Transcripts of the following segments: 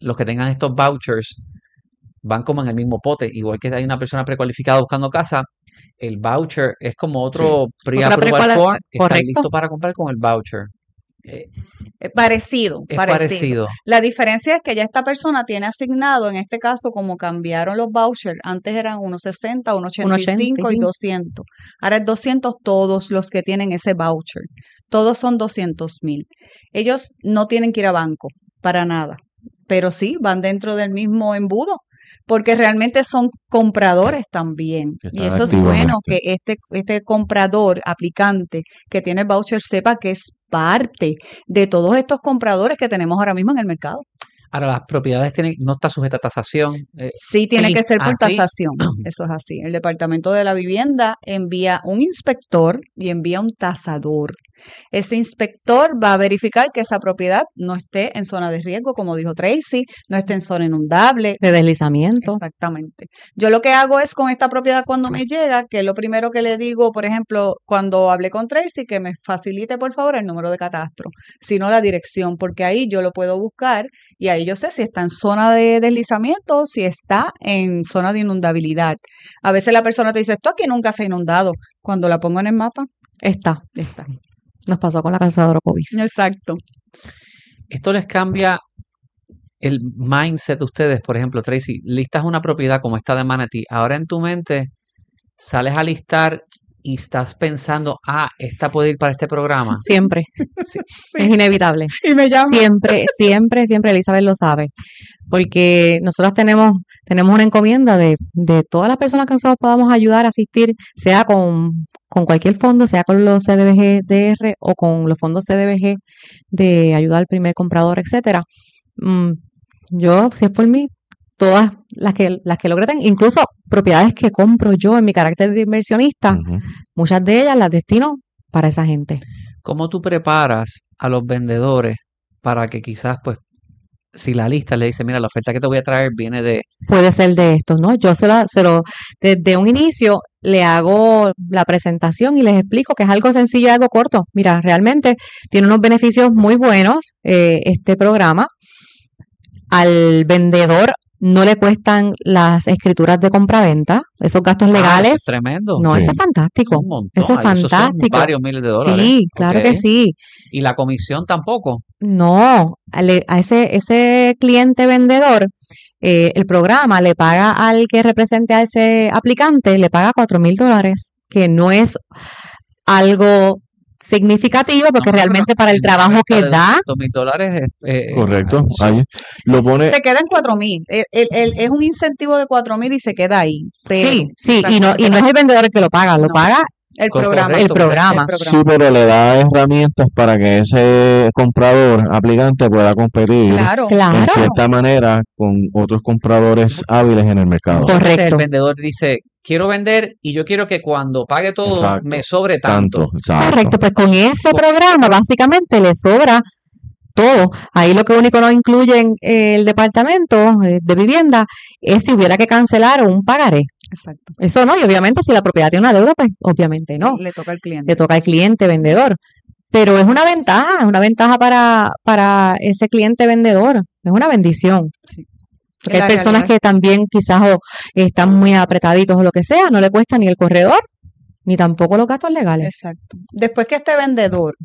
los que tengan estos vouchers van como en el mismo pote, igual que hay una persona precualificada buscando casa, el voucher es como otro pre-approval form que está correcto. listo para comprar con el voucher. Parecido. Es parecido. La diferencia es que ya esta persona tiene asignado, en este caso, como cambiaron los vouchers, antes eran unos 60, unos 85 y 200. Ahora es 200 todos los que tienen ese voucher. Todos son 200,000. Ellos no tienen que ir a banco para nada, pero sí van dentro del mismo embudo, porque realmente son compradores también. Y eso es bueno que este comprador, aplicante que tiene el voucher, sepa que es parte de todos estos compradores que tenemos ahora mismo en el mercado. Ahora, las propiedades no está sujeta a tasación. Sí, tiene que ser por tasación. Eso es así. El Departamento de la Vivienda envía un inspector y envía un tasador. Ese inspector va a verificar que esa propiedad no esté en zona de riesgo, como dijo Tracy, no esté en zona inundable. De deslizamiento. Exactamente. Yo lo que hago es con esta propiedad cuando me llega, que es lo primero que le digo, por ejemplo, cuando hablé con Tracy, que me facilite por favor el número de catastro, sino la dirección, porque ahí yo lo puedo buscar y ahí yo sé si está en zona de deslizamiento o si está en zona de inundabilidad. A veces la persona te dice, esto aquí nunca se ha inundado. Cuando la pongo en el mapa, está. Nos pasó con la casa de Orocovis. Exacto. Esto les cambia el mindset de ustedes. Por ejemplo, Tracy, listas una propiedad como esta de Manatí. Ahora en tu mente sales a listar y estás pensando, esta puede ir para este programa. Siempre. Sí. Es inevitable. Y me llama. Siempre, Elizabeth lo sabe. Porque nosotros tenemos una encomienda de todas las personas que nosotros podamos ayudar a asistir, sea con cualquier fondo, sea con los CDBG DR o con los fondos CDBG de ayuda al primer comprador, etcétera. Yo, si es por mí, todas las que logré tener, incluso propiedades que compro yo en mi carácter de inversionista, muchas de ellas las destino para esa gente. ¿Cómo tú preparas a los vendedores para que quizás, pues, si la lista le dice, mira, la oferta que te voy a traer viene de... Puede ser de estos, ¿no? Yo desde un inicio le hago la presentación y les explico que es algo sencillo y algo corto. Mira, realmente tiene unos beneficios muy buenos este programa. Al vendedor no le cuestan las escrituras de compraventa, esos gastos legales. Eso es tremendo. No, eso es fantástico. Un montón. Eso es fantástico. Son varios miles de dólares. Sí, claro que sí. ¿Y la comisión tampoco? No, a ese cliente vendedor, el programa le paga al que represente a ese aplicante, le paga $4,000, que no es algo significativo porque realmente para el trabajo que da. $2,000 correcto. Ahí lo pone. Se queda en 4,000. Es un incentivo de 4,000 y se queda ahí. Pero, sí, y no es el vendedor el que lo paga, lo paga el programa. El programa. Sí, pero le da herramientas para que ese comprador, aplicante, pueda competir Claro. en cierta manera con otros compradores hábiles en el mercado. Correcto. El vendedor dice, quiero vender y yo quiero que cuando pague todo me sobre tanto. Correcto, pues con ese programa básicamente le sobra todo. Ahí lo que único no incluye en el departamento de vivienda es si hubiera que cancelar un pagaré. Exacto. Eso no, y obviamente si la propiedad tiene una deuda, pues obviamente no. Le toca al cliente. Le toca al cliente vendedor. Pero es una ventaja para ese cliente vendedor. Es una bendición. Sí. Porque hay personas que también quizás están muy apretaditos o lo que sea, no le cuesta ni el corredor, ni tampoco los gastos legales. Exacto. Después que este vendedor,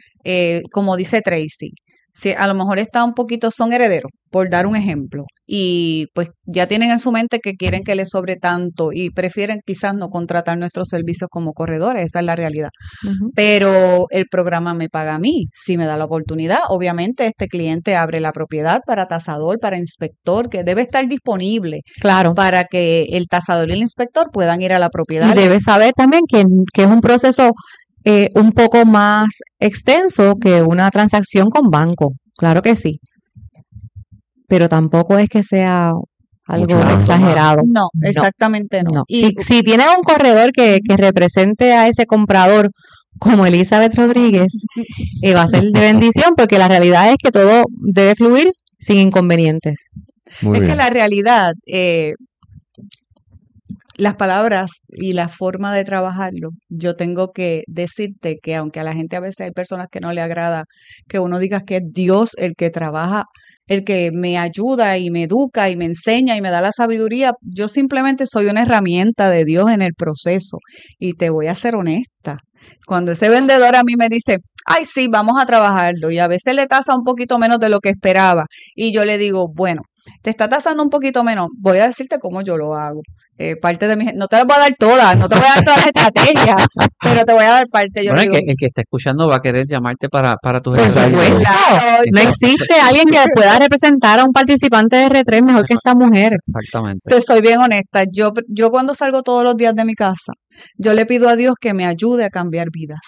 como dice Tracy, si a lo mejor está un poquito, son herederos, por dar un ejemplo, y pues ya tienen en su mente que quieren que les sobre tanto y prefieren quizás no contratar nuestros servicios como corredores, esa es la realidad. Pero el programa me paga a mí, si me da la oportunidad. Obviamente este cliente abre la propiedad para tasador, para inspector, que debe estar disponible para que el tasador y el inspector puedan ir a la propiedad. Y debe saber también que es un proceso un poco más extenso que una transacción con banco, claro que sí, pero tampoco es que sea algo exagerado. No, exactamente no. Y si tienes un corredor que represente a ese comprador como Elizabeth Rodríguez, va a ser de bendición porque la realidad es que todo debe fluir sin inconvenientes. Muy bien. Que la realidad, las palabras y la forma de trabajarlo, yo tengo que decirte que aunque a la gente a veces hay personas que no le agrada que uno diga que es Dios el que trabaja el que me ayuda y me educa y me enseña y me da la sabiduría. Yo simplemente soy una herramienta de Dios en el proceso. Y te voy a ser honesta. Cuando ese vendedor a mí me dice, ay, sí, vamos a trabajarlo, y a veces le tasa un poquito menos de lo que esperaba, y yo le digo, bueno, te está tasando un poquito menos, voy a decirte cómo yo lo hago. Parte de no te las voy a dar todas, no te voy a dar todas las estrategias, pero te voy a dar parte. Yo Bueno, le digo, el que está escuchando va a querer llamarte para tus Por ejercicios. supuesto. claro, No existe alguien que pueda representar a un participante de R3 mejor que esta mujer. Exactamente. te soy bien honesta, yo cuando salgo todos los días de mi casa, yo le pido a Dios que me ayude a cambiar vidas.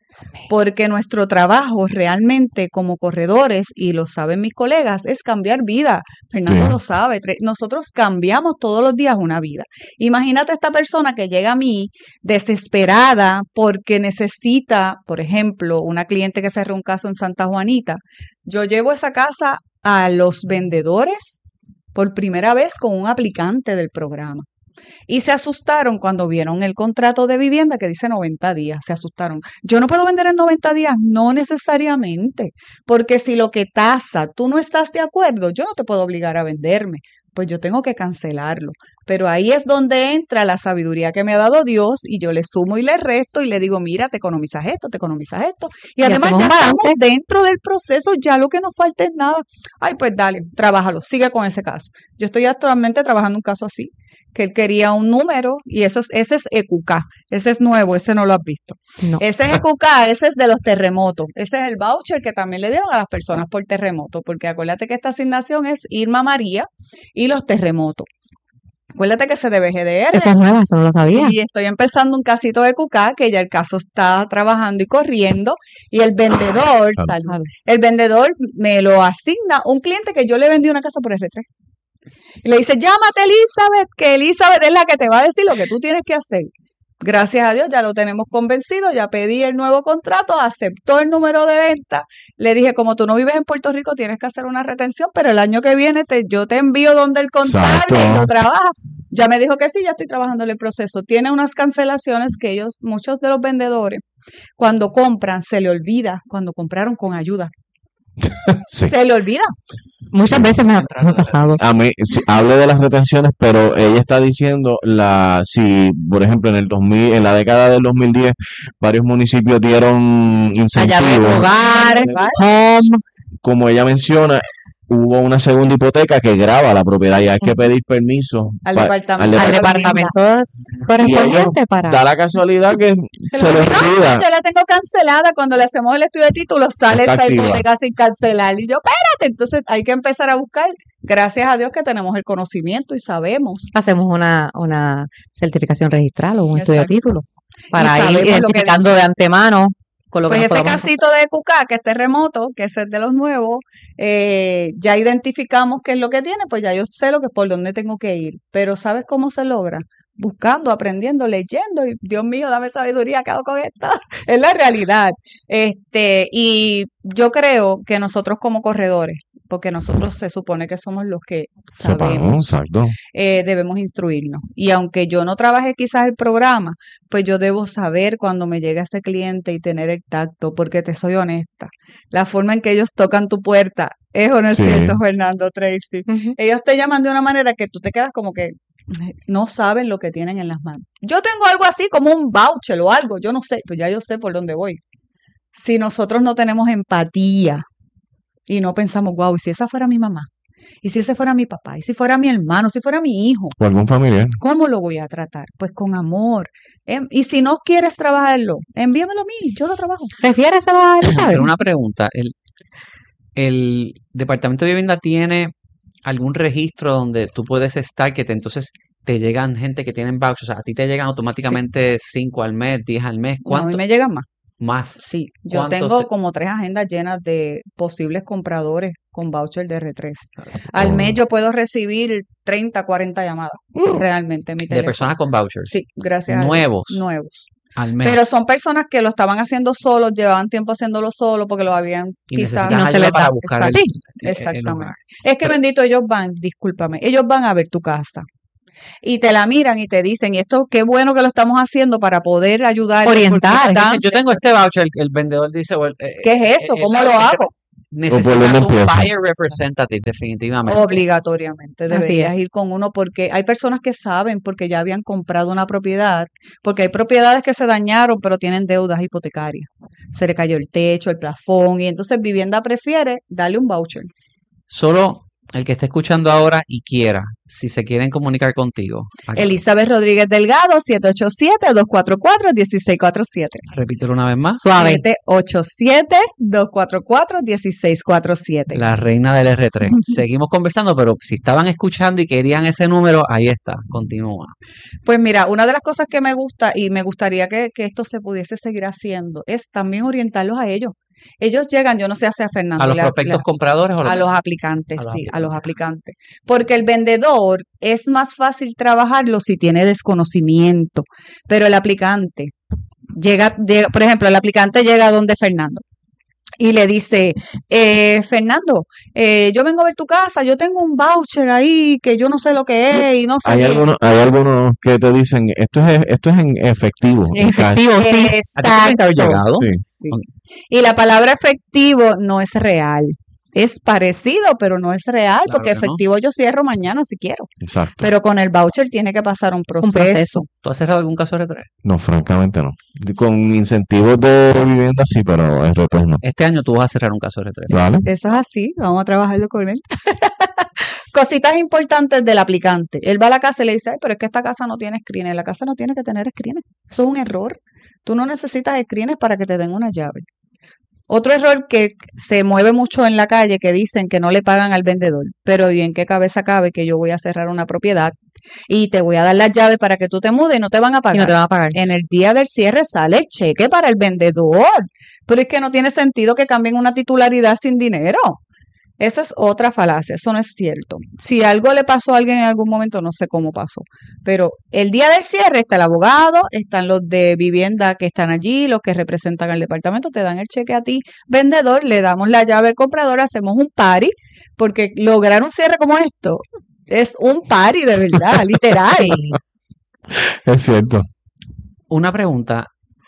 Porque nuestro trabajo realmente como corredores, y lo saben mis colegas, es cambiar vida. Fernando Sí. lo sabe. Nosotros cambiamos todos los días una vida. Imagínate esta persona que llega a mí desesperada porque necesita, por ejemplo, una cliente que cerró un caso en Santa Juanita. Yo llevo esa casa a los vendedores por primera vez con un aplicante del programa. Y se asustaron cuando vieron el contrato de vivienda que dice 90 días. Se asustaron. Yo no puedo vender en 90 días. No necesariamente. Porque si lo que tasa tú no estás de acuerdo, yo no te puedo obligar a venderme. Pues yo tengo que cancelarlo. Pero ahí es donde entra la sabiduría que me ha dado Dios, y yo le sumo y le resto y le digo, mira, te economizas esto, te economizas esto. Y además hacemos ya un estamos balance. dentro del proceso, ya lo que nos falta es nada. Ay, pues dale, trabájalo, sigue con ese caso. Yo estoy actualmente trabajando un caso así, que él quería un número, y ese es EQK, ese es nuevo, ese no lo has visto. No. Ese es EQK, ese es de los terremotos, ese es el voucher que también le dieron a las personas por terremoto, porque acuérdate que esta asignación es Irma María y los terremotos. Acuérdate que se de BGDR. Eso es nueva, eso no lo sabía. Y estoy empezando un casito de EQK, que ya el caso está trabajando y corriendo, y el vendedor, Salud. el vendedor me lo asigna un cliente que yo le vendí una casa por R3. Y le dice, llámate Elizabeth, que Elizabeth es la que te va a decir lo que tú tienes que hacer. Gracias a Dios ya lo tenemos convencido, ya pedí el nuevo contrato, aceptó el número de venta. Le dije, como tú no vives en Puerto Rico, tienes que hacer una retención, pero el año que viene yo te envío donde el contable Exacto. y lo trabaja. Ya me dijo que sí, ya estoy trabajando en el proceso. Tiene unas cancelaciones que muchos de los vendedores, cuando compran, se le olvida cuando compraron con ayuda. Sí. Se le olvida. Muchas veces me ha pasado. A mí, sí, hable de las retenciones, pero ella está diciendo si, por ejemplo, en la década del 2010, varios municipios dieron Allá de incentivos. hogar, home, Como ella menciona, hubo una segunda hipoteca que grava la propiedad y hay que pedir permiso Al pa- departamento. al departamento correspondiente para... Da la casualidad que se le No, olvida. yo la tengo cancelada. Cuando le hacemos el estudio de título, sale Está esa activa. hipoteca sin cancelar. Y yo, espérate, entonces hay que empezar a buscar. Gracias a Dios que tenemos el conocimiento y sabemos. Hacemos una certificación registral o un estudio de Exacto. título para Y ir sabemos lo que identificando dice. de antemano con lo que Pues nos ese podamos casito de EQK, que es terremoto, que ese es de los nuevos, ya identificamos qué es lo que tiene, pues ya yo sé por dónde tengo que ir. Pero ¿sabes cómo se logra? Buscando, aprendiendo, leyendo, y Dios mío, dame sabiduría, ¿qué hago con esto? Es la realidad. Y yo creo que nosotros como corredores, porque nosotros se supone que somos los que sabemos, Exacto. debemos instruirnos. Y aunque yo no trabaje quizás el programa, pues yo debo saber cuando me llega ese cliente y tener el tacto, porque te soy honesta, la forma en que ellos tocan tu puerta, ¿es o no es Sí. cierto, Fernando, Tracy? Ujú. Ellos te llaman de una manera que tú te quedas como que no saben lo que tienen en las manos. Yo tengo algo así como un voucher o algo, yo no sé, pues ya yo sé por dónde voy. Si nosotros no tenemos empatía y no pensamos, wow, ¿y si esa fuera mi mamá? ¿Y si ese fuera mi papá? ¿Y si fuera mi hermano? ¿Si fuera mi hijo? O algún familiar. ¿Cómo lo voy a tratar? Pues con amor. Y si no quieres trabajarlo, envíamelo a mí, yo lo trabajo. Refiéreselo a Elizabeth. Pero una pregunta, ¿el Departamento de Vivienda tiene algún registro donde tú puedes estar entonces te llegan gente que tienen vouchers? O sea, a ti te llegan automáticamente 5 al mes, 10 al mes, No, a mí ¿cuánto me llegan más. más? Sí, yo ¿Cuántos tengo te- como 3 agendas llenas de posibles compradores con voucher de R3. Al mes yo puedo recibir 30, 40 llamadas realmente en mi De teléfono. personas con vouchers Sí, gracias a Dios. nuevos Nuevos. al mes Pero son personas que lo estaban haciendo solos, llevaban tiempo haciéndolo solo porque lo habían y quizás... necesitas no se ayuda les para da. buscar Exacto. el Exactamente. hogar. Es que bendito, ellos van, discúlpame, ellos van a ver tu casa y te la miran y te dicen, y esto qué bueno que lo estamos haciendo para poder ayudar. Orientar. Dicen, yo tengo este voucher, el vendedor dice, well, ¿Qué es eso? ¿Cómo lo hago? necesitas un empieza. buyer representative, definitivamente. Obligatoriamente Así deberías es. ir con uno porque hay personas que saben porque ya habían comprado una propiedad, porque hay propiedades que se dañaron pero tienen deudas hipotecarias. Se le cayó el techo, el plafón y entonces Vivienda prefiere darle un voucher. Solo el que esté escuchando ahora y quiera, si se quieren comunicar contigo, Elizabeth Rodríguez Delgado, 787-244-1647. repítelo una vez más. Suave. 787-244-1647. La reina del R3. Seguimos conversando, pero si estaban escuchando y querían ese número, ahí está, continúa. Pues mira, una de las cosas que me gusta y me gustaría que esto se pudiese seguir haciendo es también orientarlos a ellos. Ellos llegan, yo no sé hacia Fernando. ¿A los prospectos compradores o a los aplicantes, a los sí, a los aplicantes. aplicantes. Porque el vendedor es más fácil trabajarlo si tiene desconocimiento, pero el aplicante llega, por ejemplo, el aplicante llega donde Fernando y le dice, Fernando, yo vengo a ver tu casa, yo tengo un voucher ahí que yo no sé lo que es y no sé Hay qué. algunos que te dicen, esto es en efectivo. En en cash. efectivo, sí. ¿A ti te tiene que haber Exacto. llegado? Sí. Sí. Y la palabra efectivo no es real. Es parecido, pero no es real, Claro porque que no. efectivo yo cierro mañana si quiero. Exacto. Pero con el voucher tiene que pasar un proceso. proceso. ¿Tú has cerrado algún caso R3? No, francamente no. Con incentivos de vivienda sí, pero el reto no. Este año tú vas a cerrar un caso R3. ¿Vale? Eso es así, vamos a trabajarlo con él. Cositas importantes del aplicante. Él va a la casa y le dice, ay, pero es que esta casa no tiene screener. La casa no tiene que tener screener. Eso es un error. Tú no necesitas screener para que te den una llave. Otro error que se mueve mucho en la calle que dicen que no le pagan al vendedor. Pero ¿y en qué cabeza cabe que yo voy a cerrar una propiedad y te voy a dar las llaves para que tú te mudes y no te van a Y pagar? no te van a pagar. En el día del cierre sale el cheque para el vendedor. Pero es que no tiene sentido que cambien una titularidad sin dinero. Eso es otra falacia, eso no es cierto. Si algo le pasó a alguien en algún momento, no sé cómo pasó. Pero el día del cierre está el abogado, están los de vivienda que están allí, los que representan al departamento, te dan el cheque a ti, vendedor, le damos la llave al comprador, hacemos un party, porque lograr un cierre como esto es un party de verdad, literal. Sí. Es cierto. Una pregunta.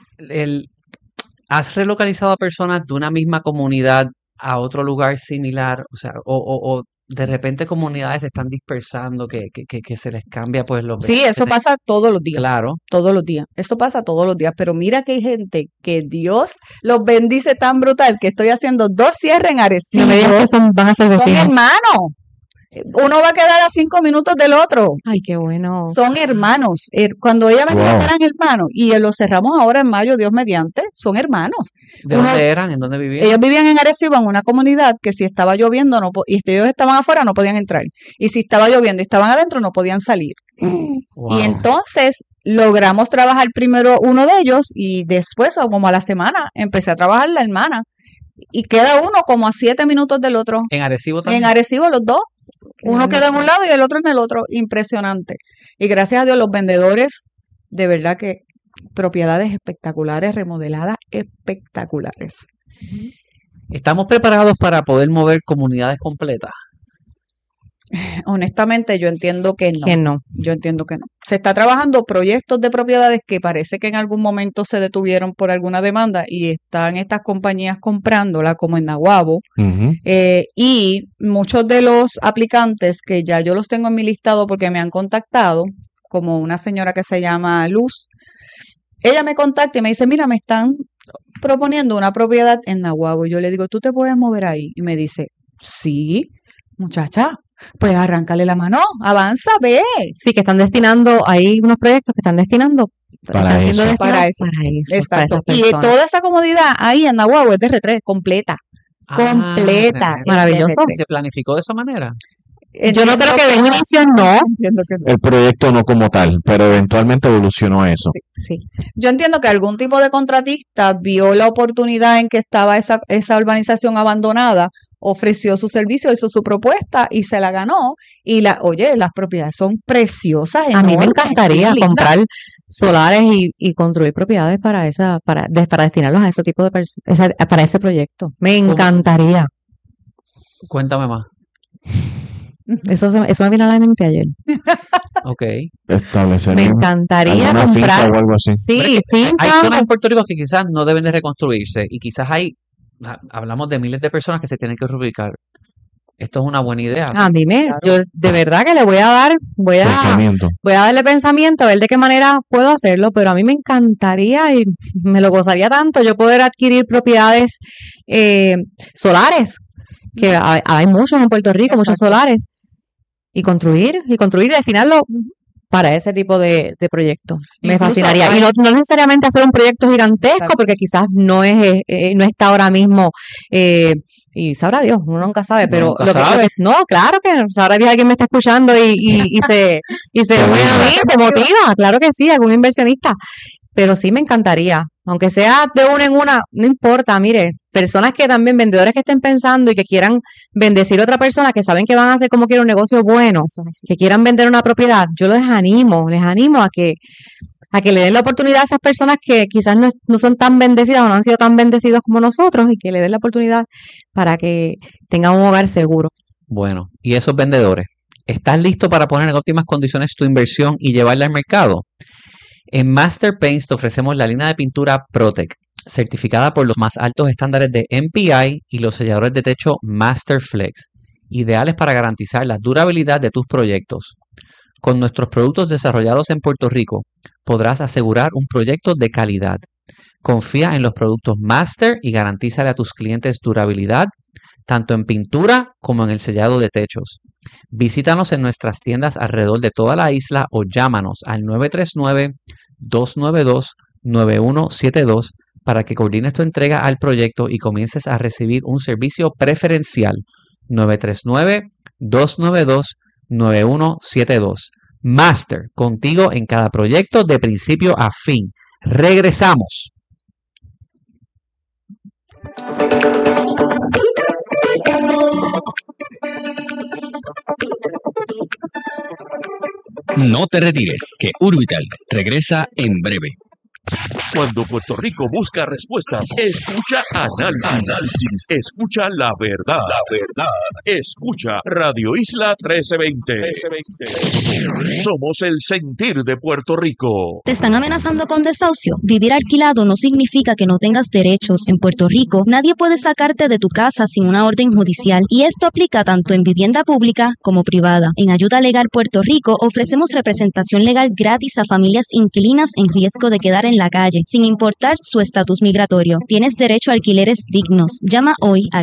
¿Has relocalizado a personas de una misma comunidad a otro lugar similar? O sea, o de repente comunidades se están dispersando, que se les cambia pues los Sí, eso pasa todos los días. Claro. Todos los días. Eso pasa todos los días. Pero mira que hay gente que Dios los bendice tan brutal que estoy haciendo 2 cierres en Arecibo. No me digas que van a ser Son vecinos. hermanos. Uno va a quedar a 5 minutos del otro. Ay, qué bueno. Son hermanos. Cuando ella me dijo Wow. que eran hermanos, y los cerramos ahora en mayo, Dios mediante, son hermanos. ¿De Uno- dónde eran? ¿En dónde vivían? Ellos vivían en Arecibo, en una comunidad que si estaba lloviendo y ellos estaban afuera, no podían entrar. Y si estaba lloviendo y estaban adentro, no podían salir. Wow. Y entonces logramos trabajar primero uno de ellos y después, o como a la semana, empecé a trabajar la hermana. Y queda uno como a 7 minutos del otro. ¿En Arecibo también? En Arecibo los dos. Qué Uno queda en un bonito. lado y el otro en el otro. Impresionante. Y gracias a Dios los vendedores, de verdad que propiedades espectaculares, remodeladas espectaculares. ¿Estamos preparados para poder mover comunidades completas? Honestamente, yo entiendo que no. Que no. Yo entiendo que no. Se está trabajando proyectos de propiedades que parece que en algún momento se detuvieron por alguna demanda y están estas compañías comprándola, como en Naguabo. Ujú. Y muchos de los aplicantes que ya yo los tengo en mi listado porque me han contactado, como una señora que se llama Luz, ella me contacta y me dice, mira, me están proponiendo una propiedad en Naguabo. Y yo le digo, ¿tú te puedes mover ahí? Y me dice, sí, muchacha, pues arráncale la mano, avanza, ve. Sí, que están destinando, hay unos proyectos que están destinando Para están siendo eso. destinados Para eso. para eso, para Exacto. esas Y personas. toda esa comodidad ahí en Naguabo es de R3, completa. Completa. tremendo. Maravilloso. ¿Se planificó de esa manera? Yo no creo que de un inicio no. Entiendo que no. El proyecto no como tal, pero eventualmente evolucionó a eso. Sí. Yo entiendo que algún tipo de contratista vio la oportunidad en que estaba esa urbanización abandonada, ofreció su servicio, hizo su propuesta y se la ganó. Y oye, las propiedades son preciosas. A mí me enormes, encantaría bien lindas. comprar solares y construir propiedades para destinarlos a ese tipo de personas, para ese proyecto. Me ¿Cómo? encantaría. Cuéntame más. Eso me vino a la mente ayer. Ok. Establecer Me encantaría alguna finca comprar. o algo así. Sí, Hay finca. zonas en Puerto Rico que quizás no deben de reconstruirse y quizás hay hablamos de miles de personas que se tienen que reubicar. Esto es una buena idea. Dime, yo de verdad que le voy a darle pensamiento a ver de qué manera puedo hacerlo, pero a mí me encantaría y me lo gozaría tanto yo poder adquirir propiedades solares, que hay muchos en Puerto Rico, muchos solares, y construir y destinarlo para ese tipo de proyectos. Me fascinaría. Y no necesariamente hacer un proyecto gigantesco, porque quizás no está ahora mismo, y sabrá Dios, uno nunca sabe, pero no, claro que sabrá Dios, alguien me está escuchando y se une a mí, se motiva, claro que sí, algún inversionista. Pero sí me encantaría, aunque sea de una en una, no importa, mire, personas que también, vendedores que estén pensando y que quieran bendecir a otra persona, que saben que van a hacer como quiera un negocio bueno, que quieran vender una propiedad, yo les animo a que le den la oportunidad a esas personas que quizás no son tan bendecidas o no han sido tan bendecidos como nosotros, y que le den la oportunidad para que tengan un hogar seguro. Bueno, y esos vendedores, ¿estás listo para poner en óptimas condiciones tu inversión y llevarla al mercado? En Master Paints te ofrecemos la línea de pintura Protec, certificada por los más altos estándares de MPI y los selladores de techo Master Flex, ideales para garantizar la durabilidad de tus proyectos. Con nuestros productos desarrollados en Puerto Rico, podrás asegurar un proyecto de calidad. Confía en los productos Master y garantízale a tus clientes durabilidad, tanto en pintura como en el sellado de techos. Visítanos en nuestras tiendas alrededor de toda la isla o llámanos al 939-292-9172 para que coordines tu entrega al proyecto y comiences a recibir un servicio preferencial. 939-292-9172. Master, contigo en cada proyecto de principio a fin. Regresamos. No te retires, que Urbital regresa en breve. Cuando Puerto Rico busca respuestas, escucha análisis. Escucha la verdad. Escucha Radio Isla 1320. Somos el sentir de Puerto Rico. ¿Te están amenazando con desahucio? Vivir alquilado no significa que no tengas derechos. En Puerto Rico, nadie puede sacarte de tu casa sin una orden judicial, y esto aplica tanto en vivienda pública como privada. En Ayuda Legal Puerto Rico ofrecemos representación legal gratis a familias inquilinas en riesgo de quedar en la calle, sin importar su estatus migratorio. Tienes derecho a alquileres dignos. Llama hoy al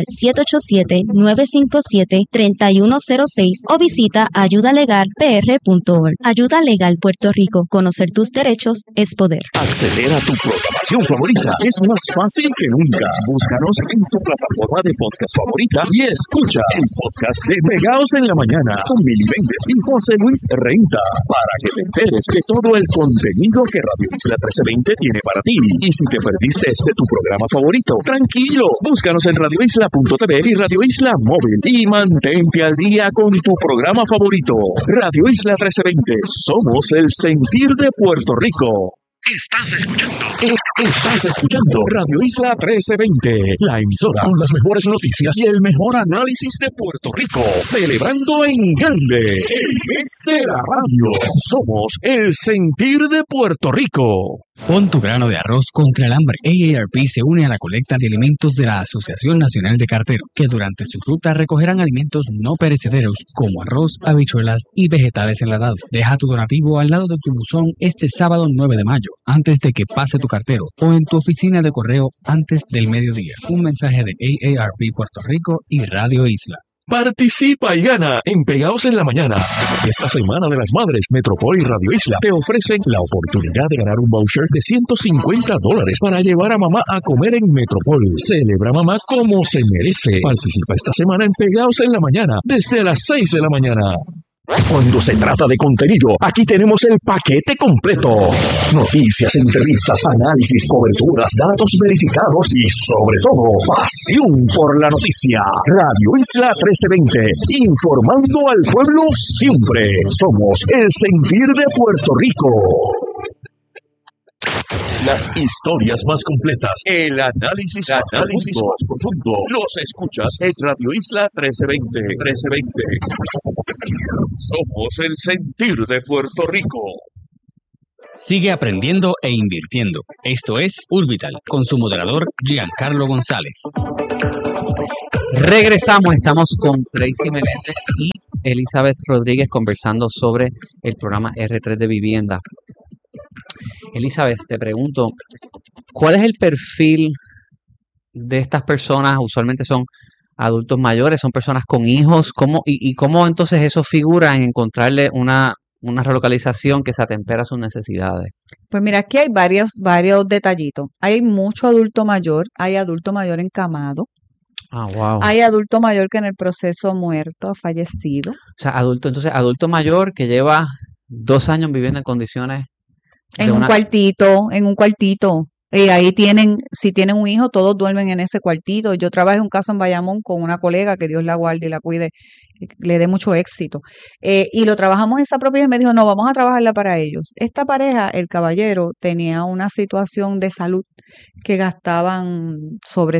787-957-3106 o visita ayudalegalpr.org. Ayuda Legal Puerto Rico. Conocer tus derechos es poder. Acceder a tu programación favorita es más fácil que nunca. Búscanos en tu plataforma de podcast favorita y escucha el podcast de Pegaos en la Mañana con Mili Méndez y José Luis Renta, para que te enteres de todo el contenido que Radio Isla 1320 tiene para ti. Y si te perdiste tu programa favorito, tranquilo, búscanos en radioisla.tv y Radio Isla Móvil y mantente al día con tu programa favorito. Radio Isla 1320, somos el sentir de Puerto Rico. Estás escuchando Radio Isla 1320, la emisora con las mejores noticias y el mejor análisis de Puerto Rico, celebrando en grande el mes de la radio. Somos el sentir de Puerto Rico. Pon tu grano de arroz contra el hambre. AARP se une a la colecta de alimentos de la Asociación Nacional de Carteros, que durante su ruta recogerán alimentos no perecederos como arroz, habichuelas y vegetales enlatados. Deja tu donativo al lado de tu buzón este sábado 9 de mayo, antes de que pase tu cartero, o en tu oficina de correo antes del mediodía. Un mensaje de AARP Puerto Rico y Radio Isla. Participa y gana en Pegaos en la Mañana. Esta Semana de las Madres, Metropol y Radio Isla te ofrecen la oportunidad de ganar un voucher de $150 para llevar a mamá a comer en Metropol. Celebra mamá como se merece. Participa esta semana en Pegaos en la Mañana desde las 6 de la mañana. Cuando se trata de contenido, aquí tenemos el paquete completo. Noticias, entrevistas, análisis, coberturas, datos verificados y, sobre todo, pasión por la noticia. Radio Isla 1320, informando al pueblo siempre. Somos el sentir de Puerto Rico. Las historias más completas, el análisis más profundo, los escuchas en Radio Isla 1320. Somos el sentir de Puerto Rico. Sigue aprendiendo e invirtiendo. Esto es Urbital, con su moderador Giancarlo González. Regresamos, estamos con Tracy Meléndez y Elizabeth Rodríguez conversando sobre el programa R3 de vivienda. Elizabeth, te pregunto, ¿cuál es el perfil de estas personas? Usualmente son adultos mayores, son personas con hijos. ¿Cómo entonces eso figura en encontrarle una relocalización que se atempera a sus necesidades? Pues mira, aquí hay varios detallitos. Hay mucho adulto mayor, hay adulto mayor encamado, Wow. hay adulto mayor que en el proceso muerto, ha fallecido. O sea, adulto mayor que lleva 2 años viviendo en condiciones En un cuartito. Ahí si tienen un hijo, todos duermen en ese cuartito. Yo trabajé un caso en Bayamón con una colega, que Dios la guarde y la cuide, le dé mucho éxito. Y lo trabajamos en esa propiedad y me dijo, no, vamos a trabajarla para ellos. Esta pareja, el caballero, tenía una situación de salud que gastaban sobre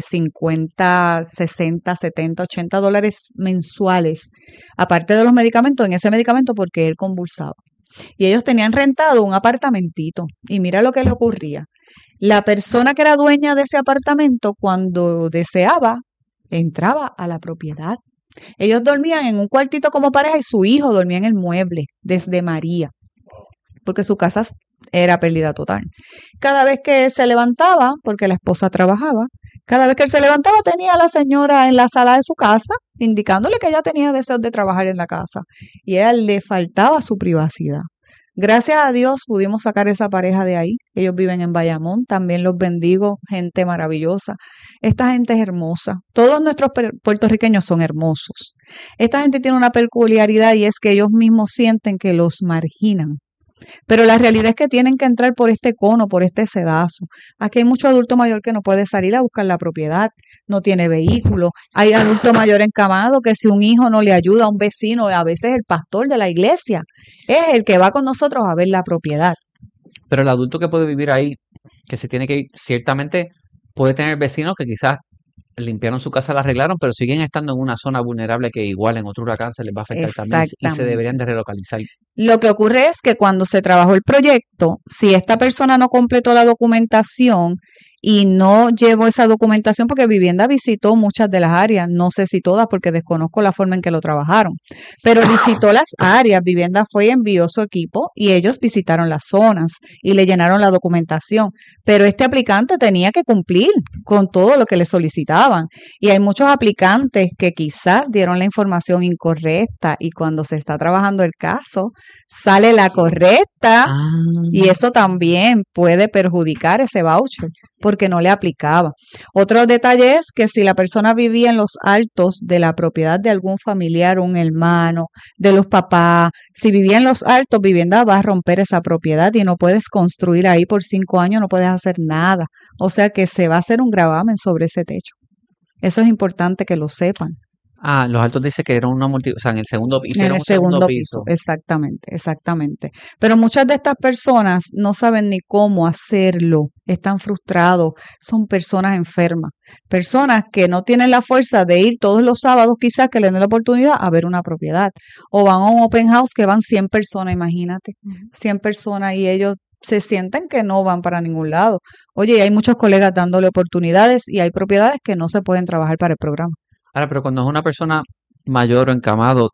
50, 60, 70, 80 dólares mensuales, aparte de los medicamentos, en ese medicamento porque él convulsaba. Y ellos tenían rentado un apartamentito. Y mira lo que le ocurría. La persona que era dueña de ese apartamento, cuando deseaba, entraba a la propiedad. Ellos dormían en un cuartito como pareja y su hijo dormía en el mueble desde María, porque su casa era pérdida total. Cada vez que él se levantaba, porque la esposa trabajaba, cada vez que él se levantaba tenía a la señora en la sala de su casa, indicándole que ella tenía deseos de trabajar en la casa y a él le faltaba su privacidad. Gracias a Dios pudimos sacar esa pareja de ahí. Ellos viven en Bayamón, también los bendigo, gente maravillosa. Esta gente es hermosa. Todos nuestros puertorriqueños son hermosos. Esta gente tiene una peculiaridad y es que ellos mismos sienten que los marginan. Pero la realidad es que tienen que entrar por este cono, por este sedazo. Aquí hay mucho adulto mayor que no puede salir a buscar la propiedad, no tiene vehículo. Hay adulto mayor encamado que si un hijo no le ayuda a un vecino, a veces el pastor de la iglesia es el que va con nosotros a ver la propiedad. Pero el adulto que puede vivir ahí, que se tiene que ir, ciertamente puede tener vecinos que quizás limpiaron su casa, la arreglaron, pero siguen estando en una zona vulnerable que igual en otro huracán se les va a afectar también y se deberían de relocalizar. Lo que ocurre es que cuando se trabajó el proyecto, si esta persona no completó la documentación y no llevó esa documentación, porque Vivienda visitó muchas de las áreas, no sé si todas porque desconozco la forma en que lo trabajaron, pero visitó las áreas, Vivienda fue y envió su equipo y ellos visitaron las zonas y le llenaron la documentación, pero este aplicante tenía que cumplir con todo lo que le solicitaban y hay muchos aplicantes que quizás dieron la información incorrecta y cuando se está trabajando el caso sale la correcta y eso también puede perjudicar ese voucher porque no le aplicaba. Otro detalle es que si la persona vivía en los altos de la propiedad de algún familiar, un hermano, de los papás, si vivía en los altos, Vivienda va a romper esa propiedad y no puedes construir ahí por 5 años, no puedes hacer nada. O sea que se va a hacer un gravamen sobre ese techo. Eso es importante que lo sepan. Los altos dice que era una o sea, en el segundo piso. En el segundo piso, exactamente. Pero muchas de estas personas no saben ni cómo hacerlo, están frustrados, son personas enfermas, personas que no tienen la fuerza de ir todos los sábados quizás que le den la oportunidad a ver una propiedad, o van a un open house que van 100 personas, imagínate, 100 personas y ellos se sienten que no van para ningún lado. Oye, hay muchos colegas dándole oportunidades y hay propiedades que no se pueden trabajar para el programa. Ahora, pero cuando es una persona mayor o encamado,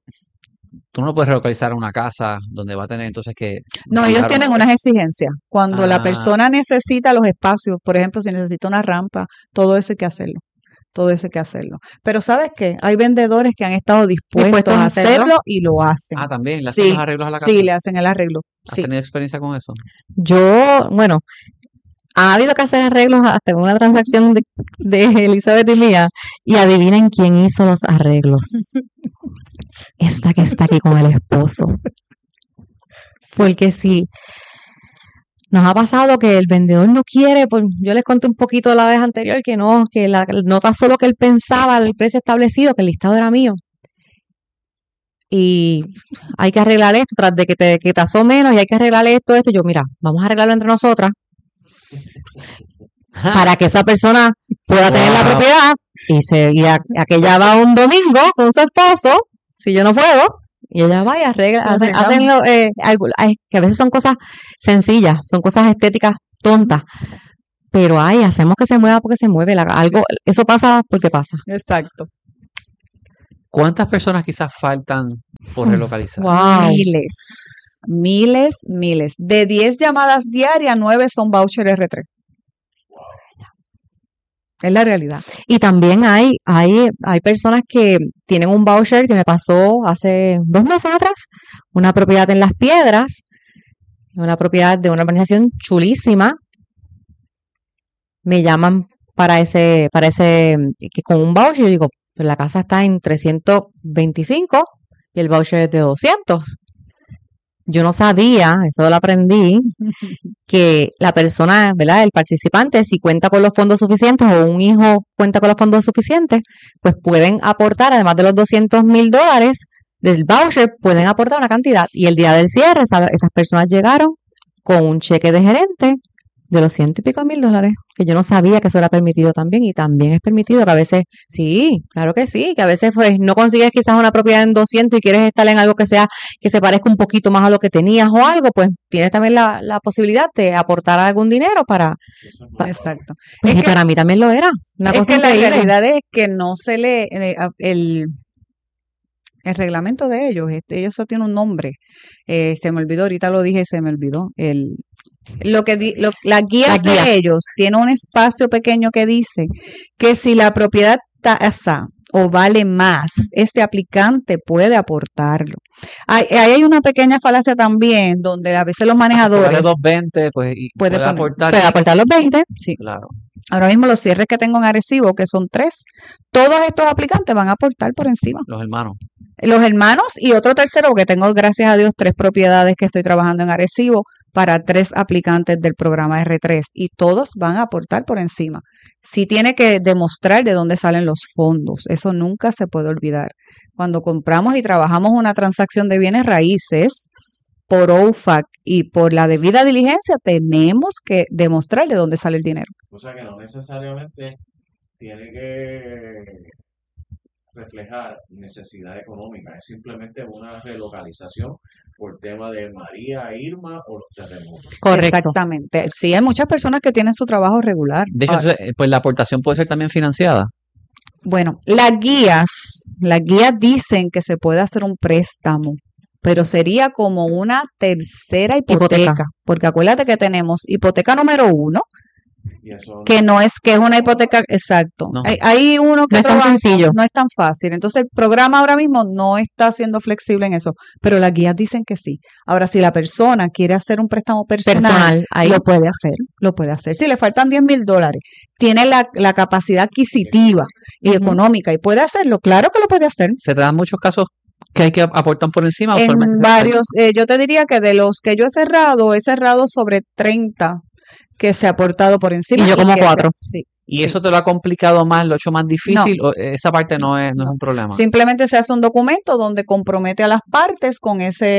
tú no puedes relocalizar a una casa donde va a tener entonces que... No, ellos tienen unas exigencias. Cuando la persona necesita los espacios, por ejemplo, si necesita una rampa, todo eso hay que hacerlo. Pero ¿sabes qué? Hay vendedores que han estado dispuestos a hacerlo y lo hacen. También, ¿le hacen los arreglos a la casa? Sí, le hacen el arreglo. ¿Has tenido experiencia con eso? Ha habido que hacer arreglos hasta en una transacción de Elizabeth y mía. Y adivinen quién hizo los arreglos. Esta que está aquí con el esposo. Porque sí, nos ha pasado que el vendedor no quiere, pues yo les conté un poquito la vez anterior que no tan solo que él pensaba el precio establecido, que el listado era mío. Y hay que arreglar esto, tras de que te tasó menos y hay que arreglar esto. Yo, mira, vamos a arreglarlo entre nosotras. Para que esa persona pueda tener la propiedad y aquella va un domingo con su esposo, si yo no puedo, Y ella va y arregla, Lo hacen arreglamos. que a veces son cosas sencillas, son cosas estéticas tontas, pero hacemos que se mueva porque se mueve, algo, eso pasa porque pasa. Exacto. ¿Cuántas personas quizás faltan por relocalizar? Wow. Miles. De 10 llamadas diarias, 9 son voucher R3. Es la realidad. Y también hay personas que tienen un voucher que me pasó hace 2 meses atrás, una propiedad en Las Piedras, una propiedad de una organización chulísima. Me llaman para ese, que con un voucher, yo digo, pues la casa está en 325 y el voucher es de 200. Yo no sabía, eso lo aprendí, que la persona, ¿verdad? El participante, si cuenta con los fondos suficientes o un hijo cuenta con los fondos suficientes, pues pueden aportar, además de los $200,000 del voucher, pueden aportar una cantidad. Y el día del cierre, esas personas llegaron con un cheque de gerente de los $100 y pico mil, que yo no sabía que eso era permitido también, y también es permitido que a veces, sí, claro que sí, que a veces pues no consigues quizás una propiedad en 200 y quieres estar en algo que se parezca un poquito más a lo que tenías o algo, pues tienes también la posibilidad de aportar algún dinero para Exacto. pues, Es y que- para mí también lo era, una Es cosa que la increíble. realidad es que no se le el reglamento de ellos, ellos eso tiene un nombre. Se me olvidó, ahorita lo dije, se me olvidó. Las guías Las guías. de ellos tiene un espacio pequeño que dice que si la propiedad tasa o vale más, este aplicante puede aportarlo. Hay una pequeña falacia también donde a veces los Si manejadores vale 220, pues y Puede puede poner- aportar. Puede aportar los 20. sí. Claro. Ahora mismo los cierres que tengo en Arecibo, que son 3, todos estos aplicantes van a aportar por encima. Los hermanos. Los hermanos y otro tercero, porque tengo, gracias a Dios, 3 propiedades que estoy trabajando en Arecibo para 3 aplicantes del programa R3 y todos van a aportar por encima. Sí tiene que demostrar de dónde salen los fondos, eso nunca se puede olvidar. Cuando compramos y trabajamos una transacción de bienes raíces por OFAC y por la debida diligencia, tenemos que demostrar de dónde sale el dinero. O sea que no necesariamente tiene que reflejar necesidad económica, es simplemente una relocalización por tema de María, Irma o los terremotos. Correcto. Exactamente. Sí, hay muchas personas que tienen su trabajo regular. De hecho, entonces, pues la aportación puede ser también financiada. Bueno, las guías dicen que se puede hacer un préstamo, pero sería como una tercera hipoteca, porque acuérdate que tenemos hipoteca número 1, Y eso que no es, que es una hipoteca, exacto. No. Hay uno que No es tan otro banco, sencillo. no es tan fácil. Entonces el programa ahora mismo no está siendo flexible en eso, pero las guías dicen que sí. Ahora, si la persona quiere hacer un préstamo personal, Ahí. lo puede hacer. Si le faltan $10,000, tiene la capacidad adquisitiva y Ujú. económica y puede hacerlo, claro que lo puede hacer. Se te dan muchos casos que hay que aportar por encima. En usualmente se- varios, yo te diría que de los que yo he cerrado sobre 30 que se ha aportado por encima. Y yo como que 4. Sí. ¿Y sí. eso te lo ha complicado más, lo ha hecho más difícil? ¿O esa parte no es un problema? Simplemente se hace un documento donde compromete a las partes con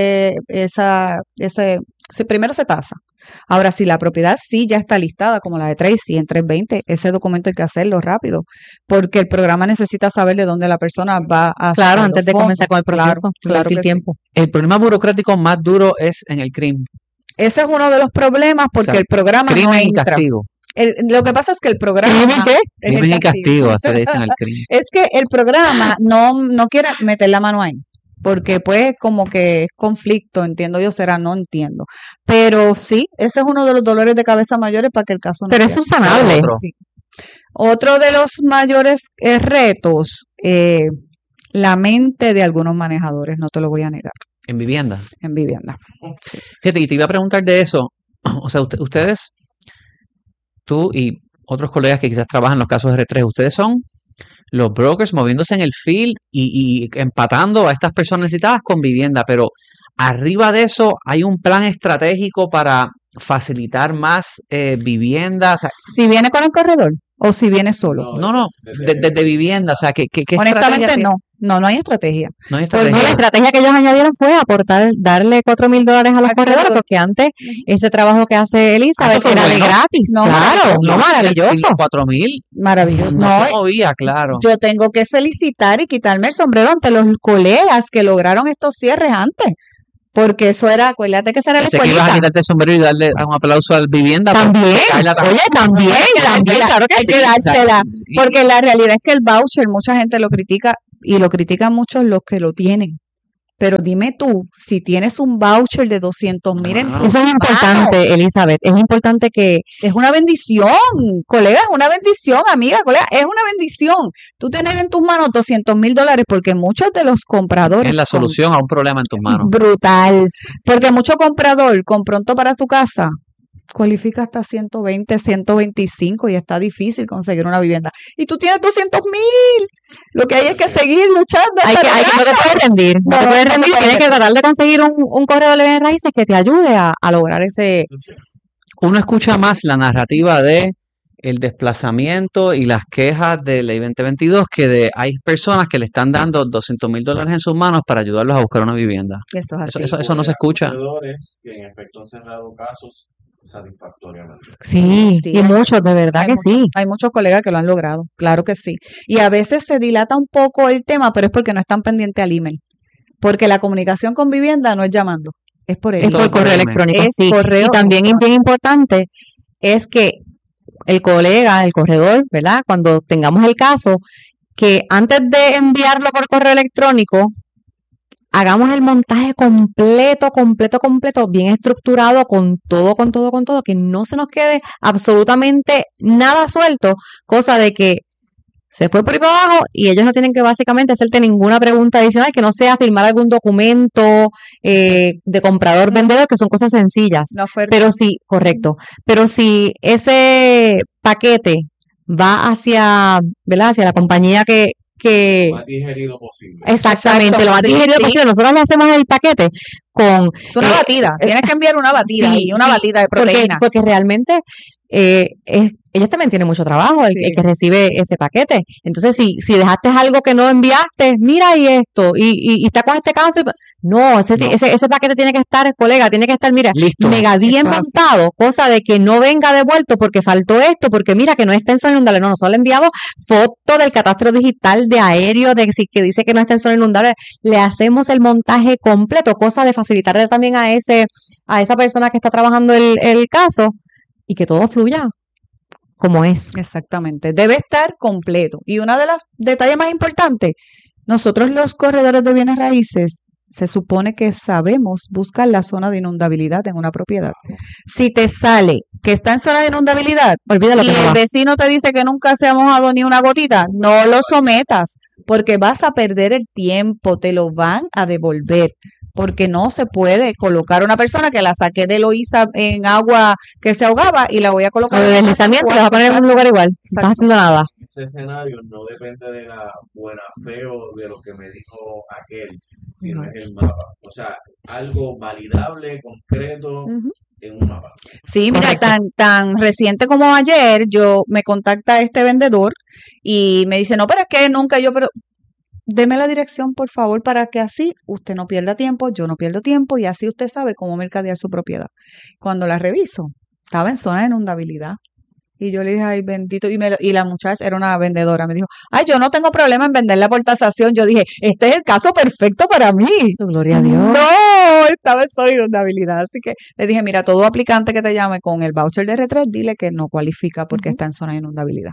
primero se tasa. Ahora, si la propiedad sí ya está listada, como la de Tracy en 320, ese documento hay que hacerlo rápido, porque el programa necesita saber de dónde la persona va a Claro, sacar antes los de comenzar con fondos. el proceso, Claro invertir que sí. tiempo. El problema burocrático más duro es en el crimen. Ese es uno de los problemas porque O sea, el programa no Crimen y entra. castigo. Lo que pasa es que el programa ¿Crimen qué? es el Crimen y castigo, así le dicen al crimen. Es que el programa no quiere meter la mano ahí, porque pues como que es conflicto, entiendo yo, no entiendo. Pero sí, ese es uno de los dolores de cabeza mayores para que el caso no Pero es cierre. subsanable. Otro. Sí. Otro de los mayores retos, la mente de algunos manejadores, no te lo voy a negar, En vivienda. en vivienda. Fíjate, y te iba a preguntar de eso. O sea, ustedes, tú y otros colegas que quizás trabajan en los casos R3, ustedes son los brokers moviéndose en el field y empatando a estas personas necesitadas con vivienda, pero arriba de eso hay un plan estratégico para facilitar más vivienda. O sea, Si viene con el corredor o si viene solo. no, desde vivienda. O sea, ¿qué estrategia Honestamente tiene? No hay estrategia. No hay Pues no, la estrategia. estrategia que ellos añadieron fue aportar, darle $4,000 a los Al corredores, corredor. porque antes ese trabajo que hace Elizabeth Eso fue era de bueno. gratis. No, Claro, maravilloso. no, maravilloso. 4,000 Maravilloso. no No, se movía, claro. yo tengo que felicitar y quitarme el sombrero ante los colegas que lograron estos cierres antes. Porque eso era, acuérdate que esa era la Pensé que ibas a escuelita. quitarte el sombrero y darle un aplauso al vivienda. También, Carla, oye, también, claro que Hay sí. que dársela. y- Porque la realidad es que el voucher, mucha gente lo critica y lo critican muchos los que lo tienen. Pero dime tú, si tienes un voucher de 200,000 en Ah. tus Eso es manos, importante, Elizabeth. Es importante que es una bendición, colega, es una bendición, amiga, colega, es una bendición. Tú tener en tus manos $200,000, porque muchos de los compradores es la son solución a un problema en tus manos. brutal, porque mucho comprador con pronto para su casa cualifica hasta 120, 125 y está difícil conseguir una vivienda. Y tú tienes 200,000. Lo que hay es que seguir luchando. no te puedes rendir, no te puedes rendir, tienes que tratar de conseguir un corredor de bienes raíces que te ayude a lograr ese. Uno escucha más la narrativa de el desplazamiento y las quejas de Ley 2022 hay personas que le están dando $200,000 en sus manos para ayudarlos a buscar una vivienda. Eso es así. Eso no se escucha. Corredores que en efecto han cerrado casos satisfactoriamente. Sí, Sí, y muchos, de verdad Hay que muchos- sí. Hay muchos colegas que lo han logrado, claro que sí. Y a veces se dilata un poco el tema, pero es porque no están pendientes al email. Porque la comunicación con vivienda no es llamando, es por el Es todo por por correo email. electrónico, Es sí. correo Y también es electrónico. bien importante es que el colega, el corredor, ¿verdad? Cuando tengamos el caso, que antes de enviarlo por correo electrónico, hagamos el montaje completo, bien estructurado, con todo, que no se nos quede absolutamente nada suelto, cosa de que se fue por ahí para abajo y ellos no tienen que básicamente hacerte ninguna pregunta adicional que no sea firmar algún documento de comprador-vendedor, que son cosas sencillas. No fue Pero sí, correcto. Pero si ese paquete va hacia, ¿verdad? Hacia la compañía que Lo más digerido posible. exactamente, Exacto, lo más sí, digerido sí. posible. Nosotros le hacemos el paquete con es una eh, batida. Tienes que enviar una batida sí, y una sí, batida de proteína. porque realmente ellos también tienen mucho trabajo, el Sí. que recibe ese paquete. Entonces, si dejaste algo que no enviaste, mira y esto, y está con este caso, no, ese paquete tiene que estar, colega, tiene que estar, mira, Listo. mega bien Eso es así. montado, cosa de que no venga devuelto porque faltó esto, porque mira que no está en zona inundable. No, nosotros le enviamos foto del catastro digital de aéreo, que dice que no está en zona inundable. Le hacemos el montaje completo, cosa de facilitarle también a esa persona que está trabajando el caso y que todo fluya como es. Exactamente. Debe estar completo. Y uno de los detalles más importantes, nosotros los corredores de bienes raíces se supone que sabemos buscar la zona de inundabilidad en una propiedad. Si te sale que está en zona de inundabilidad Olvídalo y que no el va. vecino te dice que nunca se ha mojado ni una gotita, no lo sometas, porque vas a perder el tiempo, te lo van a devolver. Porque no se puede colocar una persona que la saqué de Loíza en agua que se ahogaba y la voy a O colocar de en una deslizamiento, casa le vas a poner en un lugar igual. No estás haciendo nada. Ese escenario no depende de la buena fe o de lo que me dijo aquel, sino No. es el mapa. O sea, algo validable, concreto Ujú. en un mapa. Sí, mira, Correcto. tan reciente como ayer, me contacta este vendedor y me dice, no, pero es que nunca pero deme la dirección, por favor, para que así usted no pierda tiempo, yo no pierdo tiempo y así usted sabe cómo mercadear su propiedad. Cuando la reviso, estaba en zona de inundabilidad. Y yo le dije, ay, bendito. Y la muchacha era una vendedora. Me dijo, ay, yo no tengo problema en venderla por tasación. Yo dije, este es el caso perfecto para mí. Gloria a Dios. No, estaba en zona de inundabilidad. Así que le dije, mira, todo aplicante que te llame con el voucher de R3, dile que no cualifica porque está en zona de inundabilidad.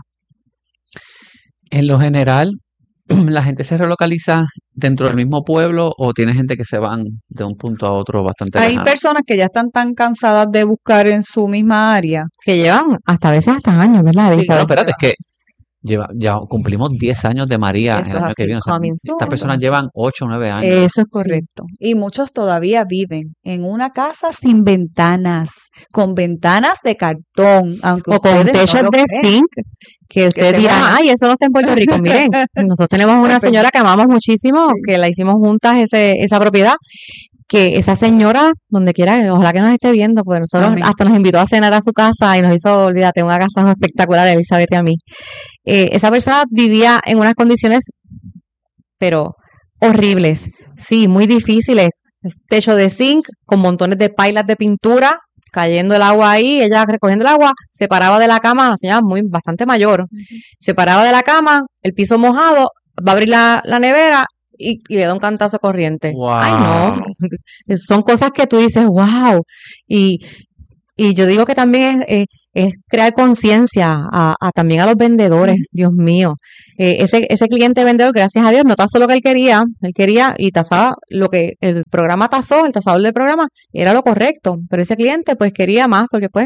En lo general, ¿la gente se relocaliza dentro del mismo pueblo o tiene gente que se van de un punto a otro bastante Hay lejano? personas que ya están tan cansadas de buscar en su misma área. Que llevan a veces hasta años, ¿verdad? Sí, Elizabeth? No, espérate, es que ya cumplimos 10 años de María Eso el es año que así, viene. O sea, coming soon. estas Eso personas es así. llevan 8 o 9 años. Eso es correcto. Y muchos todavía viven en una casa sin ventanas, con ventanas de cartón, aunque O con ustedes no techos lo de crean. zinc, que ustedes se dirán, mojan. ay, eso no está en Puerto Rico. Miren, nosotros tenemos una señora que amamos muchísimo, que la hicimos juntas esa propiedad, que esa señora, donde quiera, ojalá que nos esté viendo, pues nosotros Amén. hasta nos invitó a cenar a su casa y nos hizo, olvídate, un agasajo espectacular a Elizabeth y a mí. Esa persona vivía en unas condiciones, pero horribles, sí, muy difíciles. Techo de zinc con montones de pailas de pintura, cayendo el agua ahí, ella recogiendo el agua, se paraba de la cama, una señora bastante mayor, se paraba de la cama, el piso mojado, va a abrir la nevera y le da un cantazo corriente. Wow. Ay, no, son cosas que tú dices, wow, y yo digo que también es crear conciencia también a los vendedores, Dios mío. Ese cliente vendedor, gracias a Dios, no tasó lo que él quería y tasaba lo que el programa tasó, el tasador del programa era lo correcto, pero ese cliente pues quería más porque pues,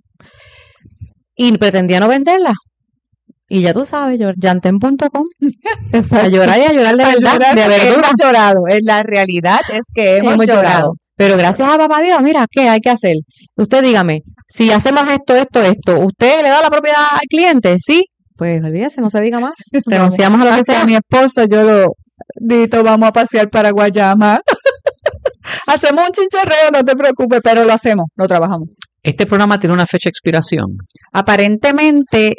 y pretendía no venderla. Y ya tú sabes, Yanten.com, a llorar y a llorar de verdad, de verdad. Hemos llorado, la realidad es que hemos llorado. Pero gracias a papá Dios, mira, ¿qué hay que hacer? Usted dígame, si hacemos esto, ¿usted le da la propiedad al cliente? ¿Sí? Pues olvídese, no se diga más. Renunciamos a lo que sea. A mi esposa Dito, vamos a pasear para Guayama. Hacemos un chincharreo, no te preocupes, pero lo hacemos, lo trabajamos. Este programa tiene una fecha de expiración. Aparentemente,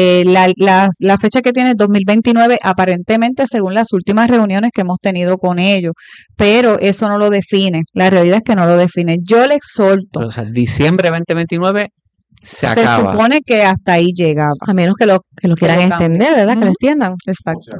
la fecha que tiene es 2029, aparentemente según las últimas reuniones que hemos tenido con ellos, pero eso no lo define. La realidad es que no lo define. Yo le exhorto. O sea, diciembre 2029 se acaba. Supone que hasta ahí llegaba. A menos que lo quieran extender, ¿verdad? Que lo extiendan. Exacto.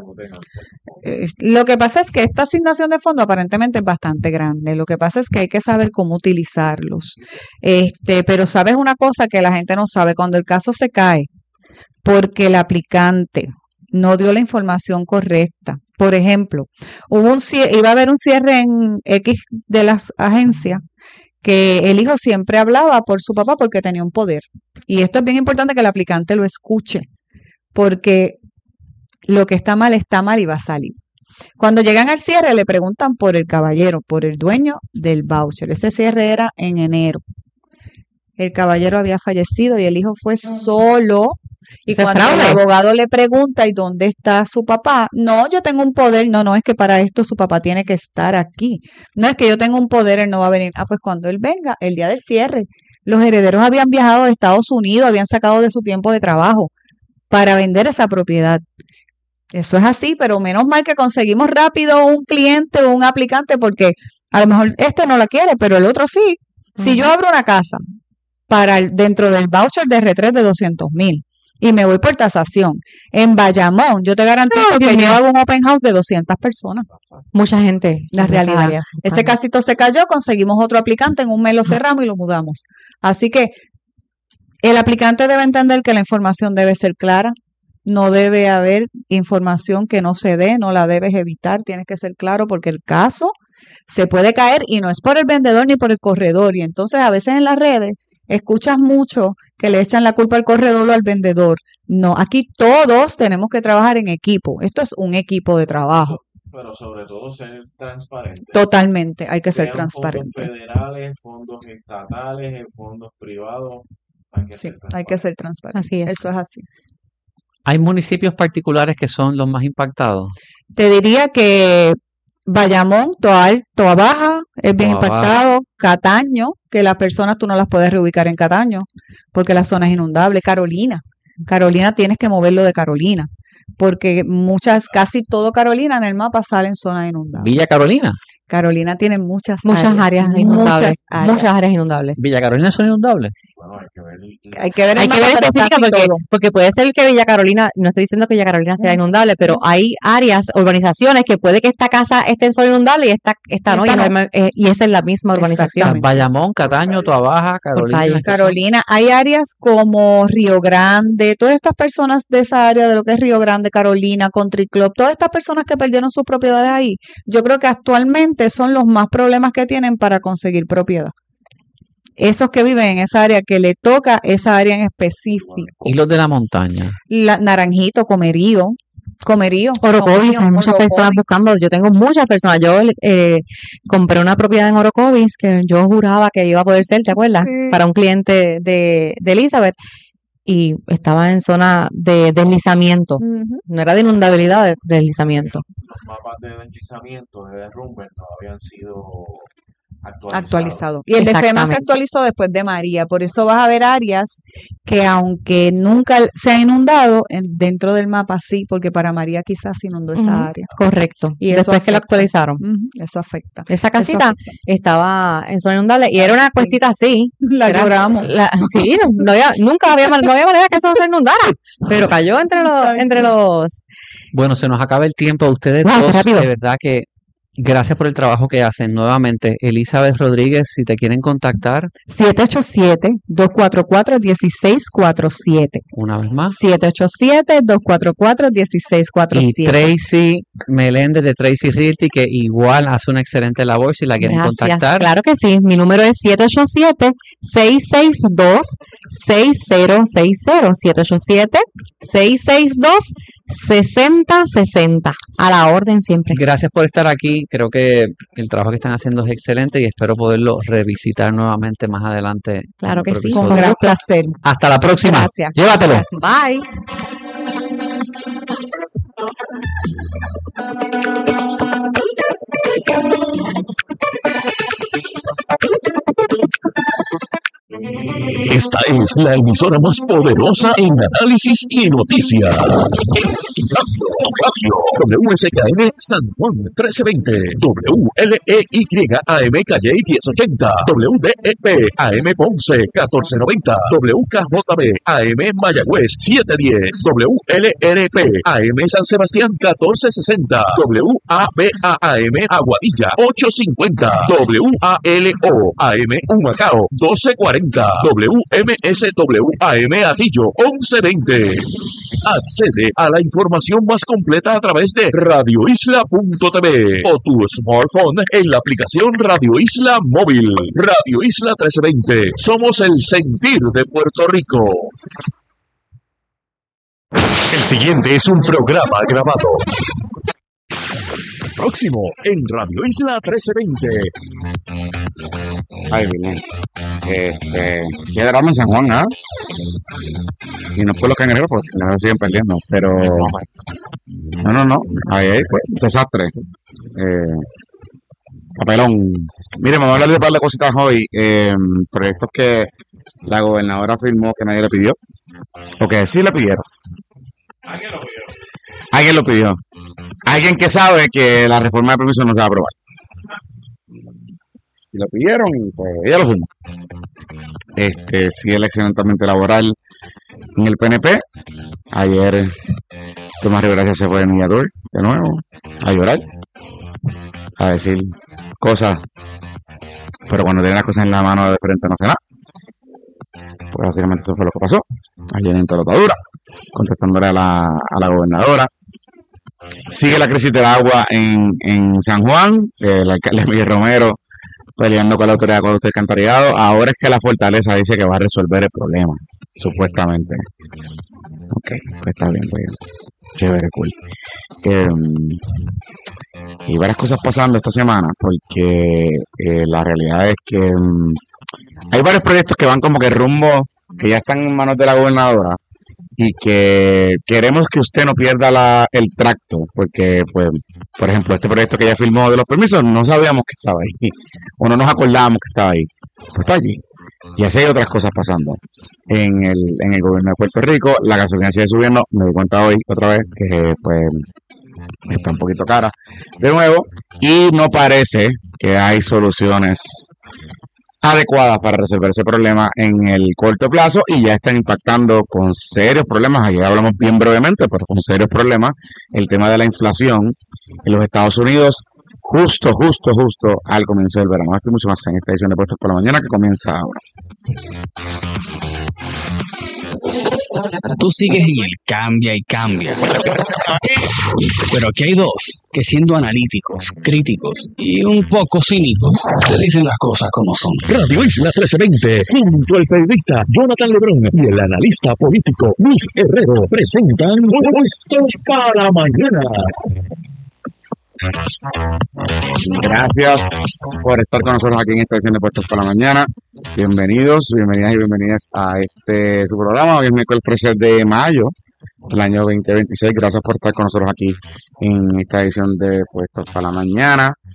Lo que pasa es que esta asignación de fondos aparentemente es bastante grande. Lo que pasa es que hay que saber cómo utilizarlos. Pero sabes una cosa que la gente no sabe, cuando el caso se cae porque el aplicante no dio la información correcta. Por ejemplo, iba a haber un cierre en X de las agencias que el hijo siempre hablaba por su papá porque tenía un poder. Y esto es bien importante que el aplicante lo escuche, porque lo que está mal y va a salir. Cuando llegan al cierre le preguntan por el caballero, por el dueño del voucher. Ese cierre era en enero. El caballero había fallecido y el hijo fue solo. Y cuando el abogado le pregunta, ¿y dónde está su papá? No, yo tengo un poder. No, es que para esto su papá tiene que estar aquí. No es que yo tengo un poder, él no va a venir. Pues cuando él venga, el día del cierre, los herederos habían viajado de Estados Unidos, habían sacado de su tiempo de trabajo para vender esa propiedad. Eso es así, pero menos mal que conseguimos rápido un cliente o un aplicante, porque a lo mejor este no la quiere, pero el otro sí. Si yo abro una casa dentro del voucher de retret de 200,000 y me voy por tasación, en Bayamón, yo te garantizo que yo hago un open house de 200 personas. Mucha gente. La realidad. Ese casito se cayó, conseguimos otro aplicante, en un mes lo cerramos y lo mudamos. Así que el aplicante debe entender que la información debe ser clara. No debe haber información que no se dé, no la debes evitar, tienes que ser claro porque el caso se puede caer y no es por el vendedor ni por el corredor. Y entonces a veces en las redes escuchas mucho que le echan la culpa al corredor o al vendedor. No, aquí todos tenemos que trabajar en equipo. Esto es un equipo de trabajo. Pero sobre todo ser transparente. Totalmente, hay que ser transparente. Fondos federales, fondos estatales, fondos privados. Hay que ser transparente. Así es. Eso es así. ¿Hay municipios particulares que son los más impactados? Te diría que Bayamón, Toa Baja es bien impactado. Cataño, que las personas tú no las puedes reubicar en Cataño porque la zona es inundable. Carolina tienes que moverlo de Carolina porque casi todo Carolina en el mapa sale en zona inundable. ¿Villa Carolina? Carolina tiene muchas áreas inundables. Muchas áreas inundables. ¿Villa Carolina son inundables? Bueno, hay que ver específica porque puede ser que Villa Carolina, no estoy diciendo que Villa Carolina sea inundable, pero hay áreas, urbanizaciones que puede que esta casa esté en zona inundable y esta no, y esa es la misma urbanización. Bayamón, Cataño, Toa Baja, Carolina. Carolina, hay áreas como Río Grande, todas estas personas de esa área de lo que es Río Grande, Carolina, Country Club, todas estas personas que perdieron sus propiedades ahí, yo creo que actualmente son los más problemas que tienen para conseguir propiedad. Esos que viven en esa área, que le toca esa área en específico. ¿Y los de la montaña? Naranjito, Comerío. Orocovis, hay muchas personas buscando. Yo tengo muchas personas. Yo compré una propiedad en Orocovis que yo juraba que iba a poder ser, ¿te acuerdas? Sí. Para un cliente de Elizabeth. Y estaba en zona de deslizamiento. No era de inundabilidad, de deslizamiento. Los mapas de deslizamiento, de derrumbe, no habían sido actualizado. Y el de FEMA se actualizó después de María. Por eso vas a ver áreas que aunque nunca se ha inundado, dentro del mapa sí, porque para María quizás inundó esa área. Correcto. Y después que lo actualizaron. Eso afecta. Esa casita estaba en zona inundable y era una cuestita así. La lloramos. Sí, nunca había manera que eso se inundara, pero cayó entre los... Bueno, se nos acaba el tiempo. Ustedes dos, de verdad que gracias por el trabajo que hacen. Nuevamente, Elizabeth Rodríguez, si te quieren contactar. 787-244-1647. Una vez más. 787-244-1647. Y Tracy Meléndez de Tracy Realty, que igual hace una excelente labor si la quieren contactar. Claro que sí. Mi número es 787-662-6060. 787-662-6060. A la orden siempre. Gracias por estar aquí. Creo que el trabajo que están haciendo es excelente y espero poderlo revisitar nuevamente más adelante. Claro que sí, con gran placer. Hasta la próxima. Gracias. Llévatelo. Gracias. Bye. Esta es la emisora más poderosa en análisis y noticias. Radio WSKN San Juan 1320, WLEYAM Calle 1080, WDEP AM Ponce 1490, WKJB AM Mayagüez 710, WLRP AM San Sebastián 1460, WABA-AM Aguadilla 850, WALO AM Humacao 1240, WMSW-AM Atillo 1120. Accede a la información más completa a través de radioisla.tv o tu smartphone en la aplicación Radio Isla Móvil. Radio Isla 1320. Somos el sentir de Puerto Rico. El siguiente es un programa grabado. Próximo en Radio Isla 1320. Ay, bien. Quedarme en San Juan, ¿ah? Y no por los cangrejeros, porque los cangrejeros siguen perdiendo. Pero. No. Ahí, pues, desastre. Papelón. Mire, vamos a hablar de un par de cositas hoy. Proyectos que la gobernadora afirmó que nadie le pidió. O que sí le pidieron. Alguien lo pidió. Alguien que sabe que la reforma de permiso no se va a aprobar. Y lo pidieron y pues ella lo firmó. Sigue el accidentamiento laboral en el PNP. Ayer Tomás Rivera se fue de mediador de nuevo a llorar, a decir cosas, pero cuando tiene las cosas en la mano de frente no hace nada. Pues básicamente eso fue lo que pasó. Ayer en Torotadura, contestándole a la gobernadora. Sigue la crisis del agua en San Juan. El alcalde Miguel Romero peleando con la autoridad de acueducto y alcantarillado. Ahora es que la fortaleza dice que va a resolver el problema, supuestamente. Ok, pues está bien, pues chévere, cool. Y varias cosas pasando esta semana, porque la realidad es que hay varios proyectos que van como que rumbo, que ya están en manos de la gobernadora, y que queremos que usted no pierda el tracto, porque, pues, por ejemplo, este proyecto que ella firmó de los permisos, no sabíamos que estaba ahí, o no nos acordábamos que estaba ahí, pues está allí. Y así hay otras cosas pasando en el gobierno de Puerto Rico. La gasolina sigue subiendo, me di cuenta hoy otra vez que, pues, está un poquito cara de nuevo, y no parece que hay soluciones adecuadas para resolver ese problema en el corto plazo, y ya están impactando con serios problemas. Ayer hablamos bien brevemente, pero con serios problemas, el tema de la inflación en los Estados Unidos justo al comienzo del verano. Esto y mucho más en esta edición de Puestos por la Mañana, que comienza ahora. Tú sigues en el cambia y cambia. Pero aquí hay dos que, siendo analíticos, críticos y un poco cínicos, te dicen las cosas como son. Radio Isla 1320, junto al periodista Jonathan Lebrón y el analista político Luis Herrero, presentan Puestos para Mañana. Gracias por estar con nosotros aquí en esta edición de Puestos para la Mañana. Bienvenidas y bienvenidas a su programa. Hoy es miércoles 13 de mayo del año 2026. Gracias por estar con nosotros aquí en esta edición de Puestos para la Mañana.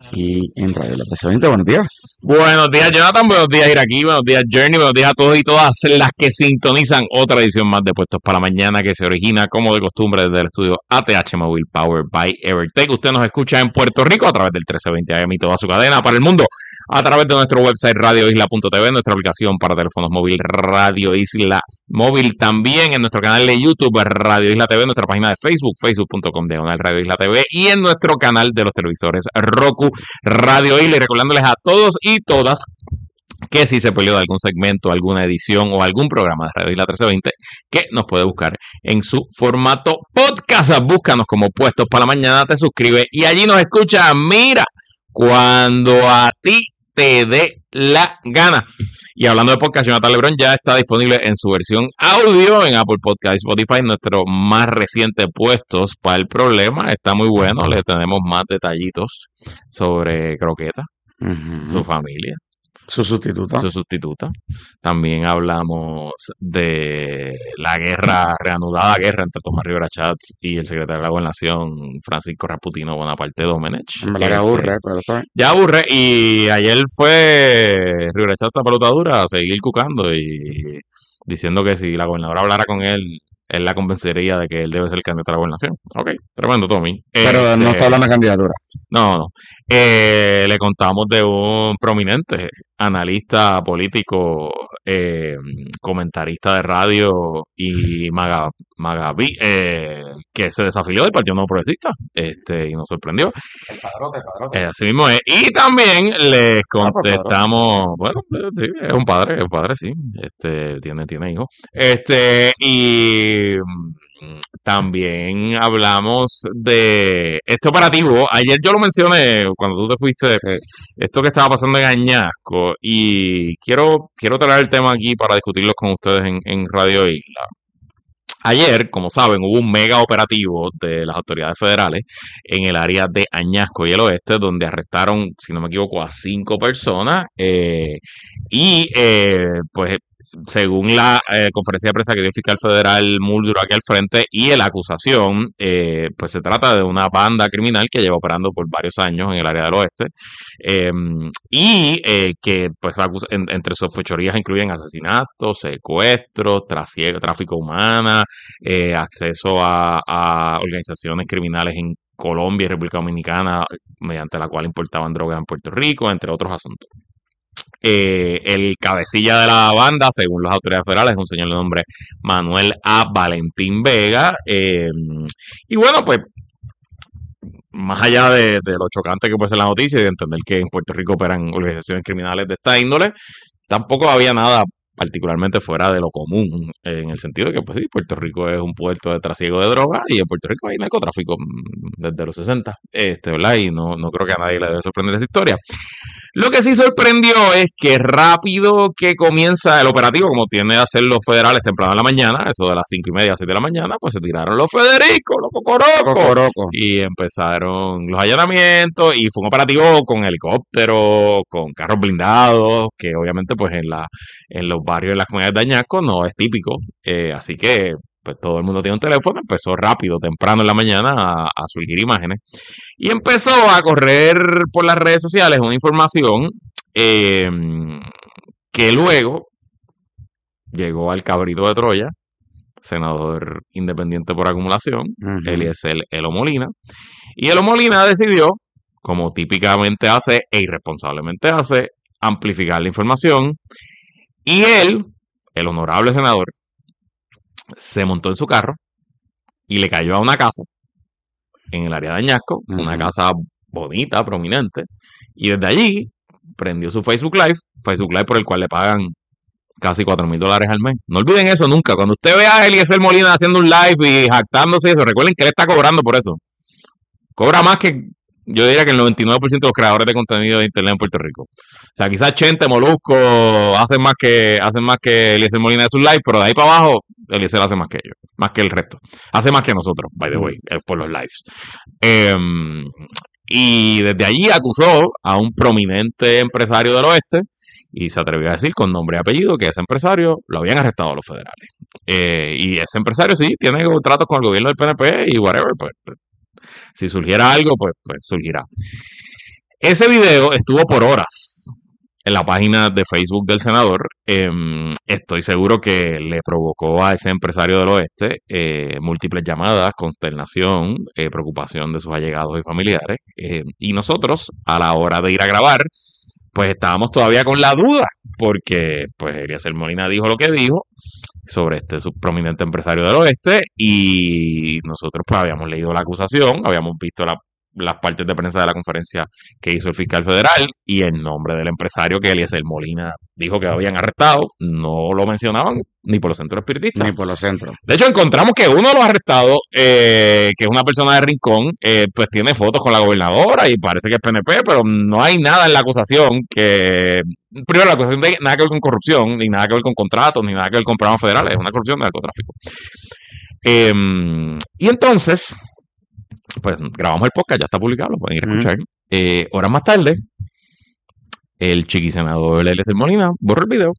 y en Radio Isla 1320. Buenos días. Buenos días, Jonathan. Buenos días, Iraquí. Buenos días, Journey. Buenos días a todos y todas las que sintonizan otra edición más de Puestos para la Mañana, que se origina, como de costumbre, desde el estudio ATH Mobile Power by Evertech. Usted nos escucha en Puerto Rico a través del 1320 AM y toda su cadena para el mundo, a través de nuestro website radioisla.tv, nuestra aplicación para teléfonos móvil Radio Isla Móvil, también en nuestro canal de YouTube Radio Isla TV, nuestra página de Facebook, facebook.com/Radio Isla TV, y en nuestro canal de los televisores Roku Radio Isla. Y recordándoles a todos y todas que si se perdió de algún segmento, alguna edición o algún programa de Radio Isla 1320, que nos puede buscar en su formato podcast. Búscanos como Puestos para la Mañana, te suscribes y allí nos escucha. Mira, cuando a ti te dé la gana. Y hablando de podcast, Jonathan Lebrón ya está disponible en su versión audio en Apple Podcast y Spotify. Nuestro más reciente Puestos para el Problema está muy bueno. Le tenemos más detallitos sobre Croqueta, su familia, su sustituta. También hablamos de la reanudada guerra entre Tomás Rivera Chats y el secretario de la Gobernación, Francisco Rasputino Bonaparte Domenech. Me aburre, pero está bien. Ya aburre, y ayer fue Rivera Chats a pelota dura a seguir cucando y diciendo que si la gobernadora hablara con él la convencería de que él debe ser el candidato a la gobernación. Ok, tremendo, Tommy. Pero no está hablando de candidatura. No. Le contamos de un prominente analista político, comentarista de radio y Magaví, que se desafilió del Partido Nuevo Progresista, y nos sorprendió. El padrote. Así mismo es. Y también les contestamos, bueno, sí, es un padre, sí, tiene hijos. Y también hablamos de este operativo. Ayer yo lo mencioné cuando tú te fuiste, esto que estaba pasando en Añasco, y quiero traer el tema aquí para discutirlo con ustedes en Radio Isla. Ayer, como saben, hubo un mega operativo de las autoridades federales en el área de Añasco y el oeste, donde arrestaron, si no me equivoco, a 5 personas, pues según la conferencia de prensa que dio el fiscal federal Muldrow aquí al frente, y la acusación, pues se trata de una banda criminal que lleva operando por varios años en el área del oeste, que pues entre sus fechorías incluyen asesinatos, secuestros, tráfico humano, acceso a organizaciones criminales en Colombia y República Dominicana, mediante la cual importaban drogas en Puerto Rico, entre otros asuntos. El cabecilla de la banda, según las autoridades federales, es un señor de nombre Manuel A. Valentín Vega. Y bueno, pues, más allá de lo chocante que puede ser la noticia y de entender que en Puerto Rico operan organizaciones criminales de esta índole, tampoco había nada particularmente fuera de lo común, en el sentido de que, pues sí, Puerto Rico es un puerto de trasiego de drogas y en Puerto Rico hay narcotráfico desde los 60, ¿verdad? Y no creo que a nadie le debe sorprender esa historia. Lo que sí sorprendió es que rápido que comienza el operativo, como tiene a hacer los federales temprano en la mañana, eso de las 5:30 a 6 de la mañana, pues se tiraron los Federicos, los Cocorocos, y empezaron los allanamientos, y fue un operativo con helicópteros, con carros blindados, que obviamente pues en los barrios, en las comunidades de Añasco no es típico, así que pues todo el mundo tiene un teléfono. Empezó rápido, temprano en la mañana, a surgir imágenes. Y empezó a correr por las redes sociales una información que luego llegó al cabrito de Troya, senador independiente por acumulación, Eliezer Elo Molina. Y Elo Molina decidió, como típicamente hace e irresponsablemente hace, amplificar la información. Y él, el honorable senador, se montó en su carro y le cayó a una casa en el área de Añasco, una casa bonita, prominente, y desde allí prendió su Facebook Live por el cual le pagan casi $4,000 al mes. No olviden eso nunca. Cuando usted vea a Eliezer Molina haciendo un live y jactándose y eso, recuerden que él está cobrando por eso. Cobra más que, yo diría que el 99% de los creadores de contenido de internet en Puerto Rico. O sea, quizás Chente, Molusco hacen más que Eliezer Molina de sus live, pero de ahí para abajo Eliezer hace más que ellos, más que el resto. Hace más que nosotros, by the way, por los lives. Y desde allí acusó a un prominente empresario del oeste y se atrevió a decir con nombre y apellido que ese empresario lo habían arrestado a los federales. Y ese empresario sí tiene contratos con el gobierno del PNP y whatever, pues si surgiera algo, pues surgirá. Ese video estuvo por horas en la página de Facebook del senador. Estoy seguro que le provocó a ese empresario del oeste múltiples llamadas, consternación, preocupación de sus allegados y familiares. Y nosotros, a la hora de ir a grabar, pues estábamos todavía con la duda, porque pues Eliezer Molina dijo lo que dijo sobre este subprominente empresario del oeste, y nosotros pues habíamos leído la acusación, habíamos visto las partes de prensa de la conferencia que hizo el fiscal federal, y el nombre del empresario que Eliezer Molina dijo que habían arrestado no lo mencionaban ni por los centros espiritistas. Ni por los centros. De hecho, encontramos que uno de los arrestados, que es una persona de Rincón, pues tiene fotos con la gobernadora y parece que es PNP, pero no hay nada en la acusación que... Primero, la acusación de nada que ver con corrupción, ni nada que ver con contratos, ni nada que ver con programas federales, es una corrupción de narcotráfico. Y entonces, pues grabamos el podcast, ya está publicado, lo pueden ir a escuchar. Horas más tarde, el chiquisenador Eliezer Molina borró el video.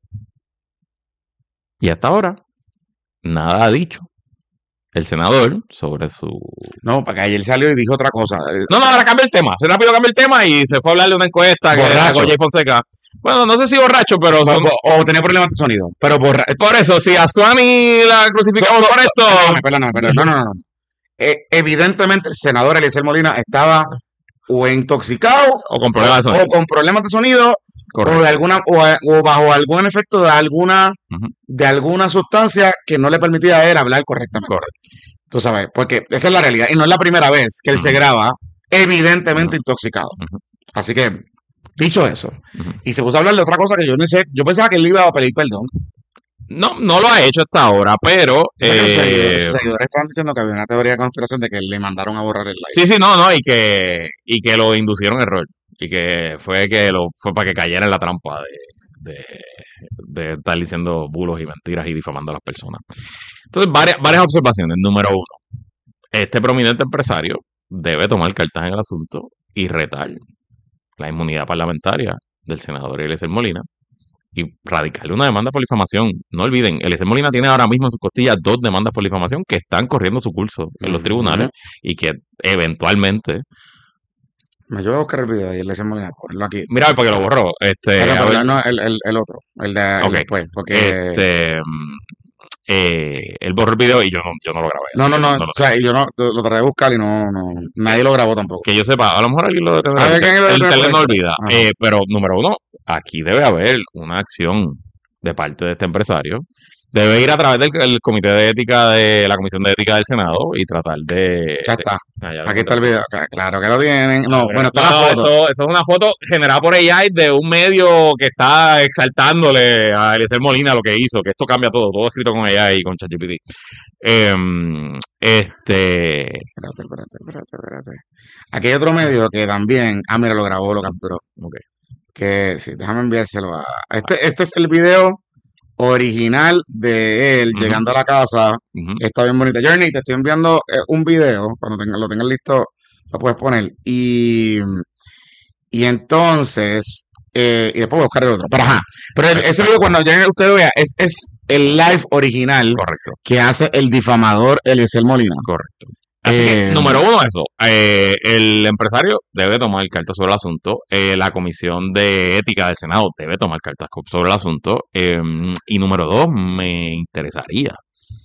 Y hasta ahora, nada ha dicho el senador sobre su... No, para que ayer salió y dijo otra cosa. No, ahora cambia el tema. Rápido cambia el tema y se fue a hablar de una encuesta que era con Jay Fonseca. Bueno, no sé si borracho, pero... O tenía problemas de sonido. Pero por eso, si a Suani la crucificamos por esto... Perdóname. No. Evidentemente el senador Eliezer Molina estaba o intoxicado o con problemas de sonido. Correcto. O de alguna o bajo algún efecto de alguna sustancia que no le permitía a él hablar correctamente. Correcto. Tú sabes, porque esa es la realidad y no es la primera vez que él se graba evidentemente intoxicado. Así que dicho eso, y se puso a hablar de otra cosa que yo no sé, yo pensaba que él iba a pedir perdón. No lo ha hecho hasta ahora, pero... Sus seguidores estaban diciendo que había una teoría de conspiración de que le mandaron a borrar el live. Sí, y que lo inducieron a error. Y que fue para que cayera en la trampa de estar diciendo bulos y mentiras y difamando a las personas. Entonces, varias observaciones. Número uno, este prominente empresario debe tomar cartas en el asunto y retar la inmunidad parlamentaria del senador Eliezer Molina y radicarle una demanda por difamación. No olviden, Eliezer Molina tiene ahora mismo en sus costillas 2 demandas por difamación que están corriendo su curso en los tribunales y que eventualmente... Me ayuda a buscar el video y Eliezer Molina, ponerlo aquí. Mira, porque lo borró. No, el otro, el de después, porque... él borró el video y yo no lo grabé. No, o sea, yo no lo traté de buscar y no nadie lo grabó tampoco. Que yo sepa, a lo mejor alguien lo debe tener. El tele no olvida. Pero número uno, aquí debe haber una acción de parte de este empresario. Debe ir a través del comité de ética de la Comisión de Ética del Senado y tratar de... Ya está. Aquí está el video. Claro que lo tienen. No, bueno, está la foto. Eso es una foto generada por AI de un medio que está exaltándole a Eliezer Molina lo que hizo, que esto cambia todo escrito con AI y con ChatGPT. Espérate. Aquí hay otro medio que también... mira, lo grabó, lo capturó. Ok. Que sí, déjame enviárselo a... Este es el video original de él llegando a la casa. Está bien bonita. Journey, te estoy enviando un video. Cuando lo tengas listo, lo puedes poner. Y entonces, y después voy a buscar el otro. Pero ese video, cuando lleguen usted vea, es el live original. Correcto. Que hace el difamador Eliezer Molina. Correcto. Así que, número uno, eso. El empresario debe tomar cartas sobre el asunto. La Comisión de Ética del Senado debe tomar cartas sobre el asunto. Y número dos, me interesaría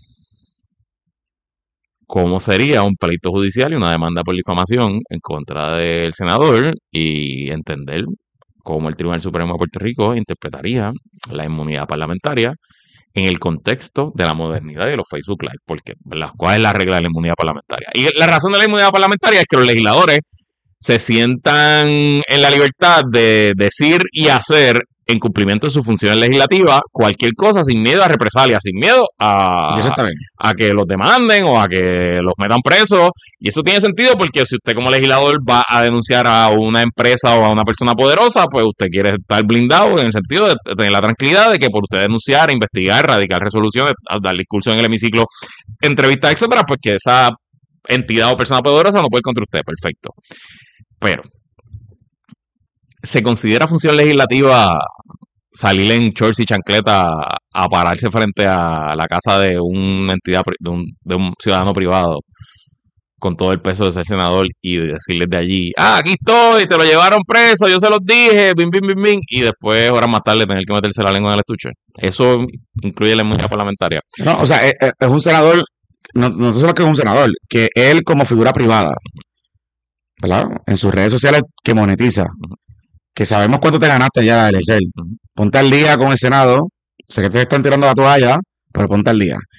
cómo sería un pleito judicial y una demanda por difamación en contra del senador y entender cómo el Tribunal Supremo de Puerto Rico interpretaría la inmunidad parlamentaria en el contexto de la modernidad y de los Facebook Live, porque ¿cuál es la regla de la inmunidad parlamentaria? Y la razón de la inmunidad parlamentaria es que los legisladores se sientan en la libertad de decir y hacer en cumplimiento de sus funciones legislativas cualquier cosa sin miedo a represalias, sin miedo a que los demanden o a que los metan presos. Y eso tiene sentido porque si usted como legislador va a denunciar a una empresa o a una persona poderosa, pues usted quiere estar blindado en el sentido de tener la tranquilidad de que por usted denunciar, investigar, radicar resoluciones, dar discurso en el hemiciclo, entrevistas, etcétera, pues que esa entidad o persona poderosa no puede ir contra usted. Perfecto. Pero ¿se considera función legislativa salir en shorts y chancleta a pararse frente a la casa de una entidad, de un ciudadano privado con todo el peso de ser senador y decirles de allí, aquí estoy, te lo llevaron preso, yo se los dije, bim, bim, bim, bim, y después, horas más tarde, tener que meterse la lengua en el estuche. Eso incluye la inmunidad parlamentaria. No, o sea, es un senador, no solo que es un senador, que él como figura privada, ¿verdad? En sus redes sociales que monetiza, que sabemos cuánto te ganaste ya, Eliezer. Ponte al día con el Senado, sé que te están tirando la toalla, pero ponte al día.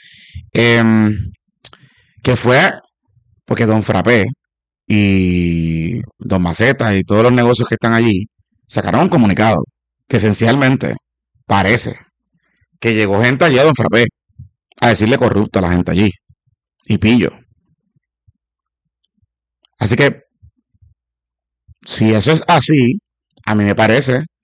Que fue porque Don Frappé y Don Maceta y todos los negocios que están allí sacaron un comunicado que esencialmente parece que llegó gente allí a Don Frappé a decirle corrupto a la gente allí y pillo. Así que si eso es así, a mí me parece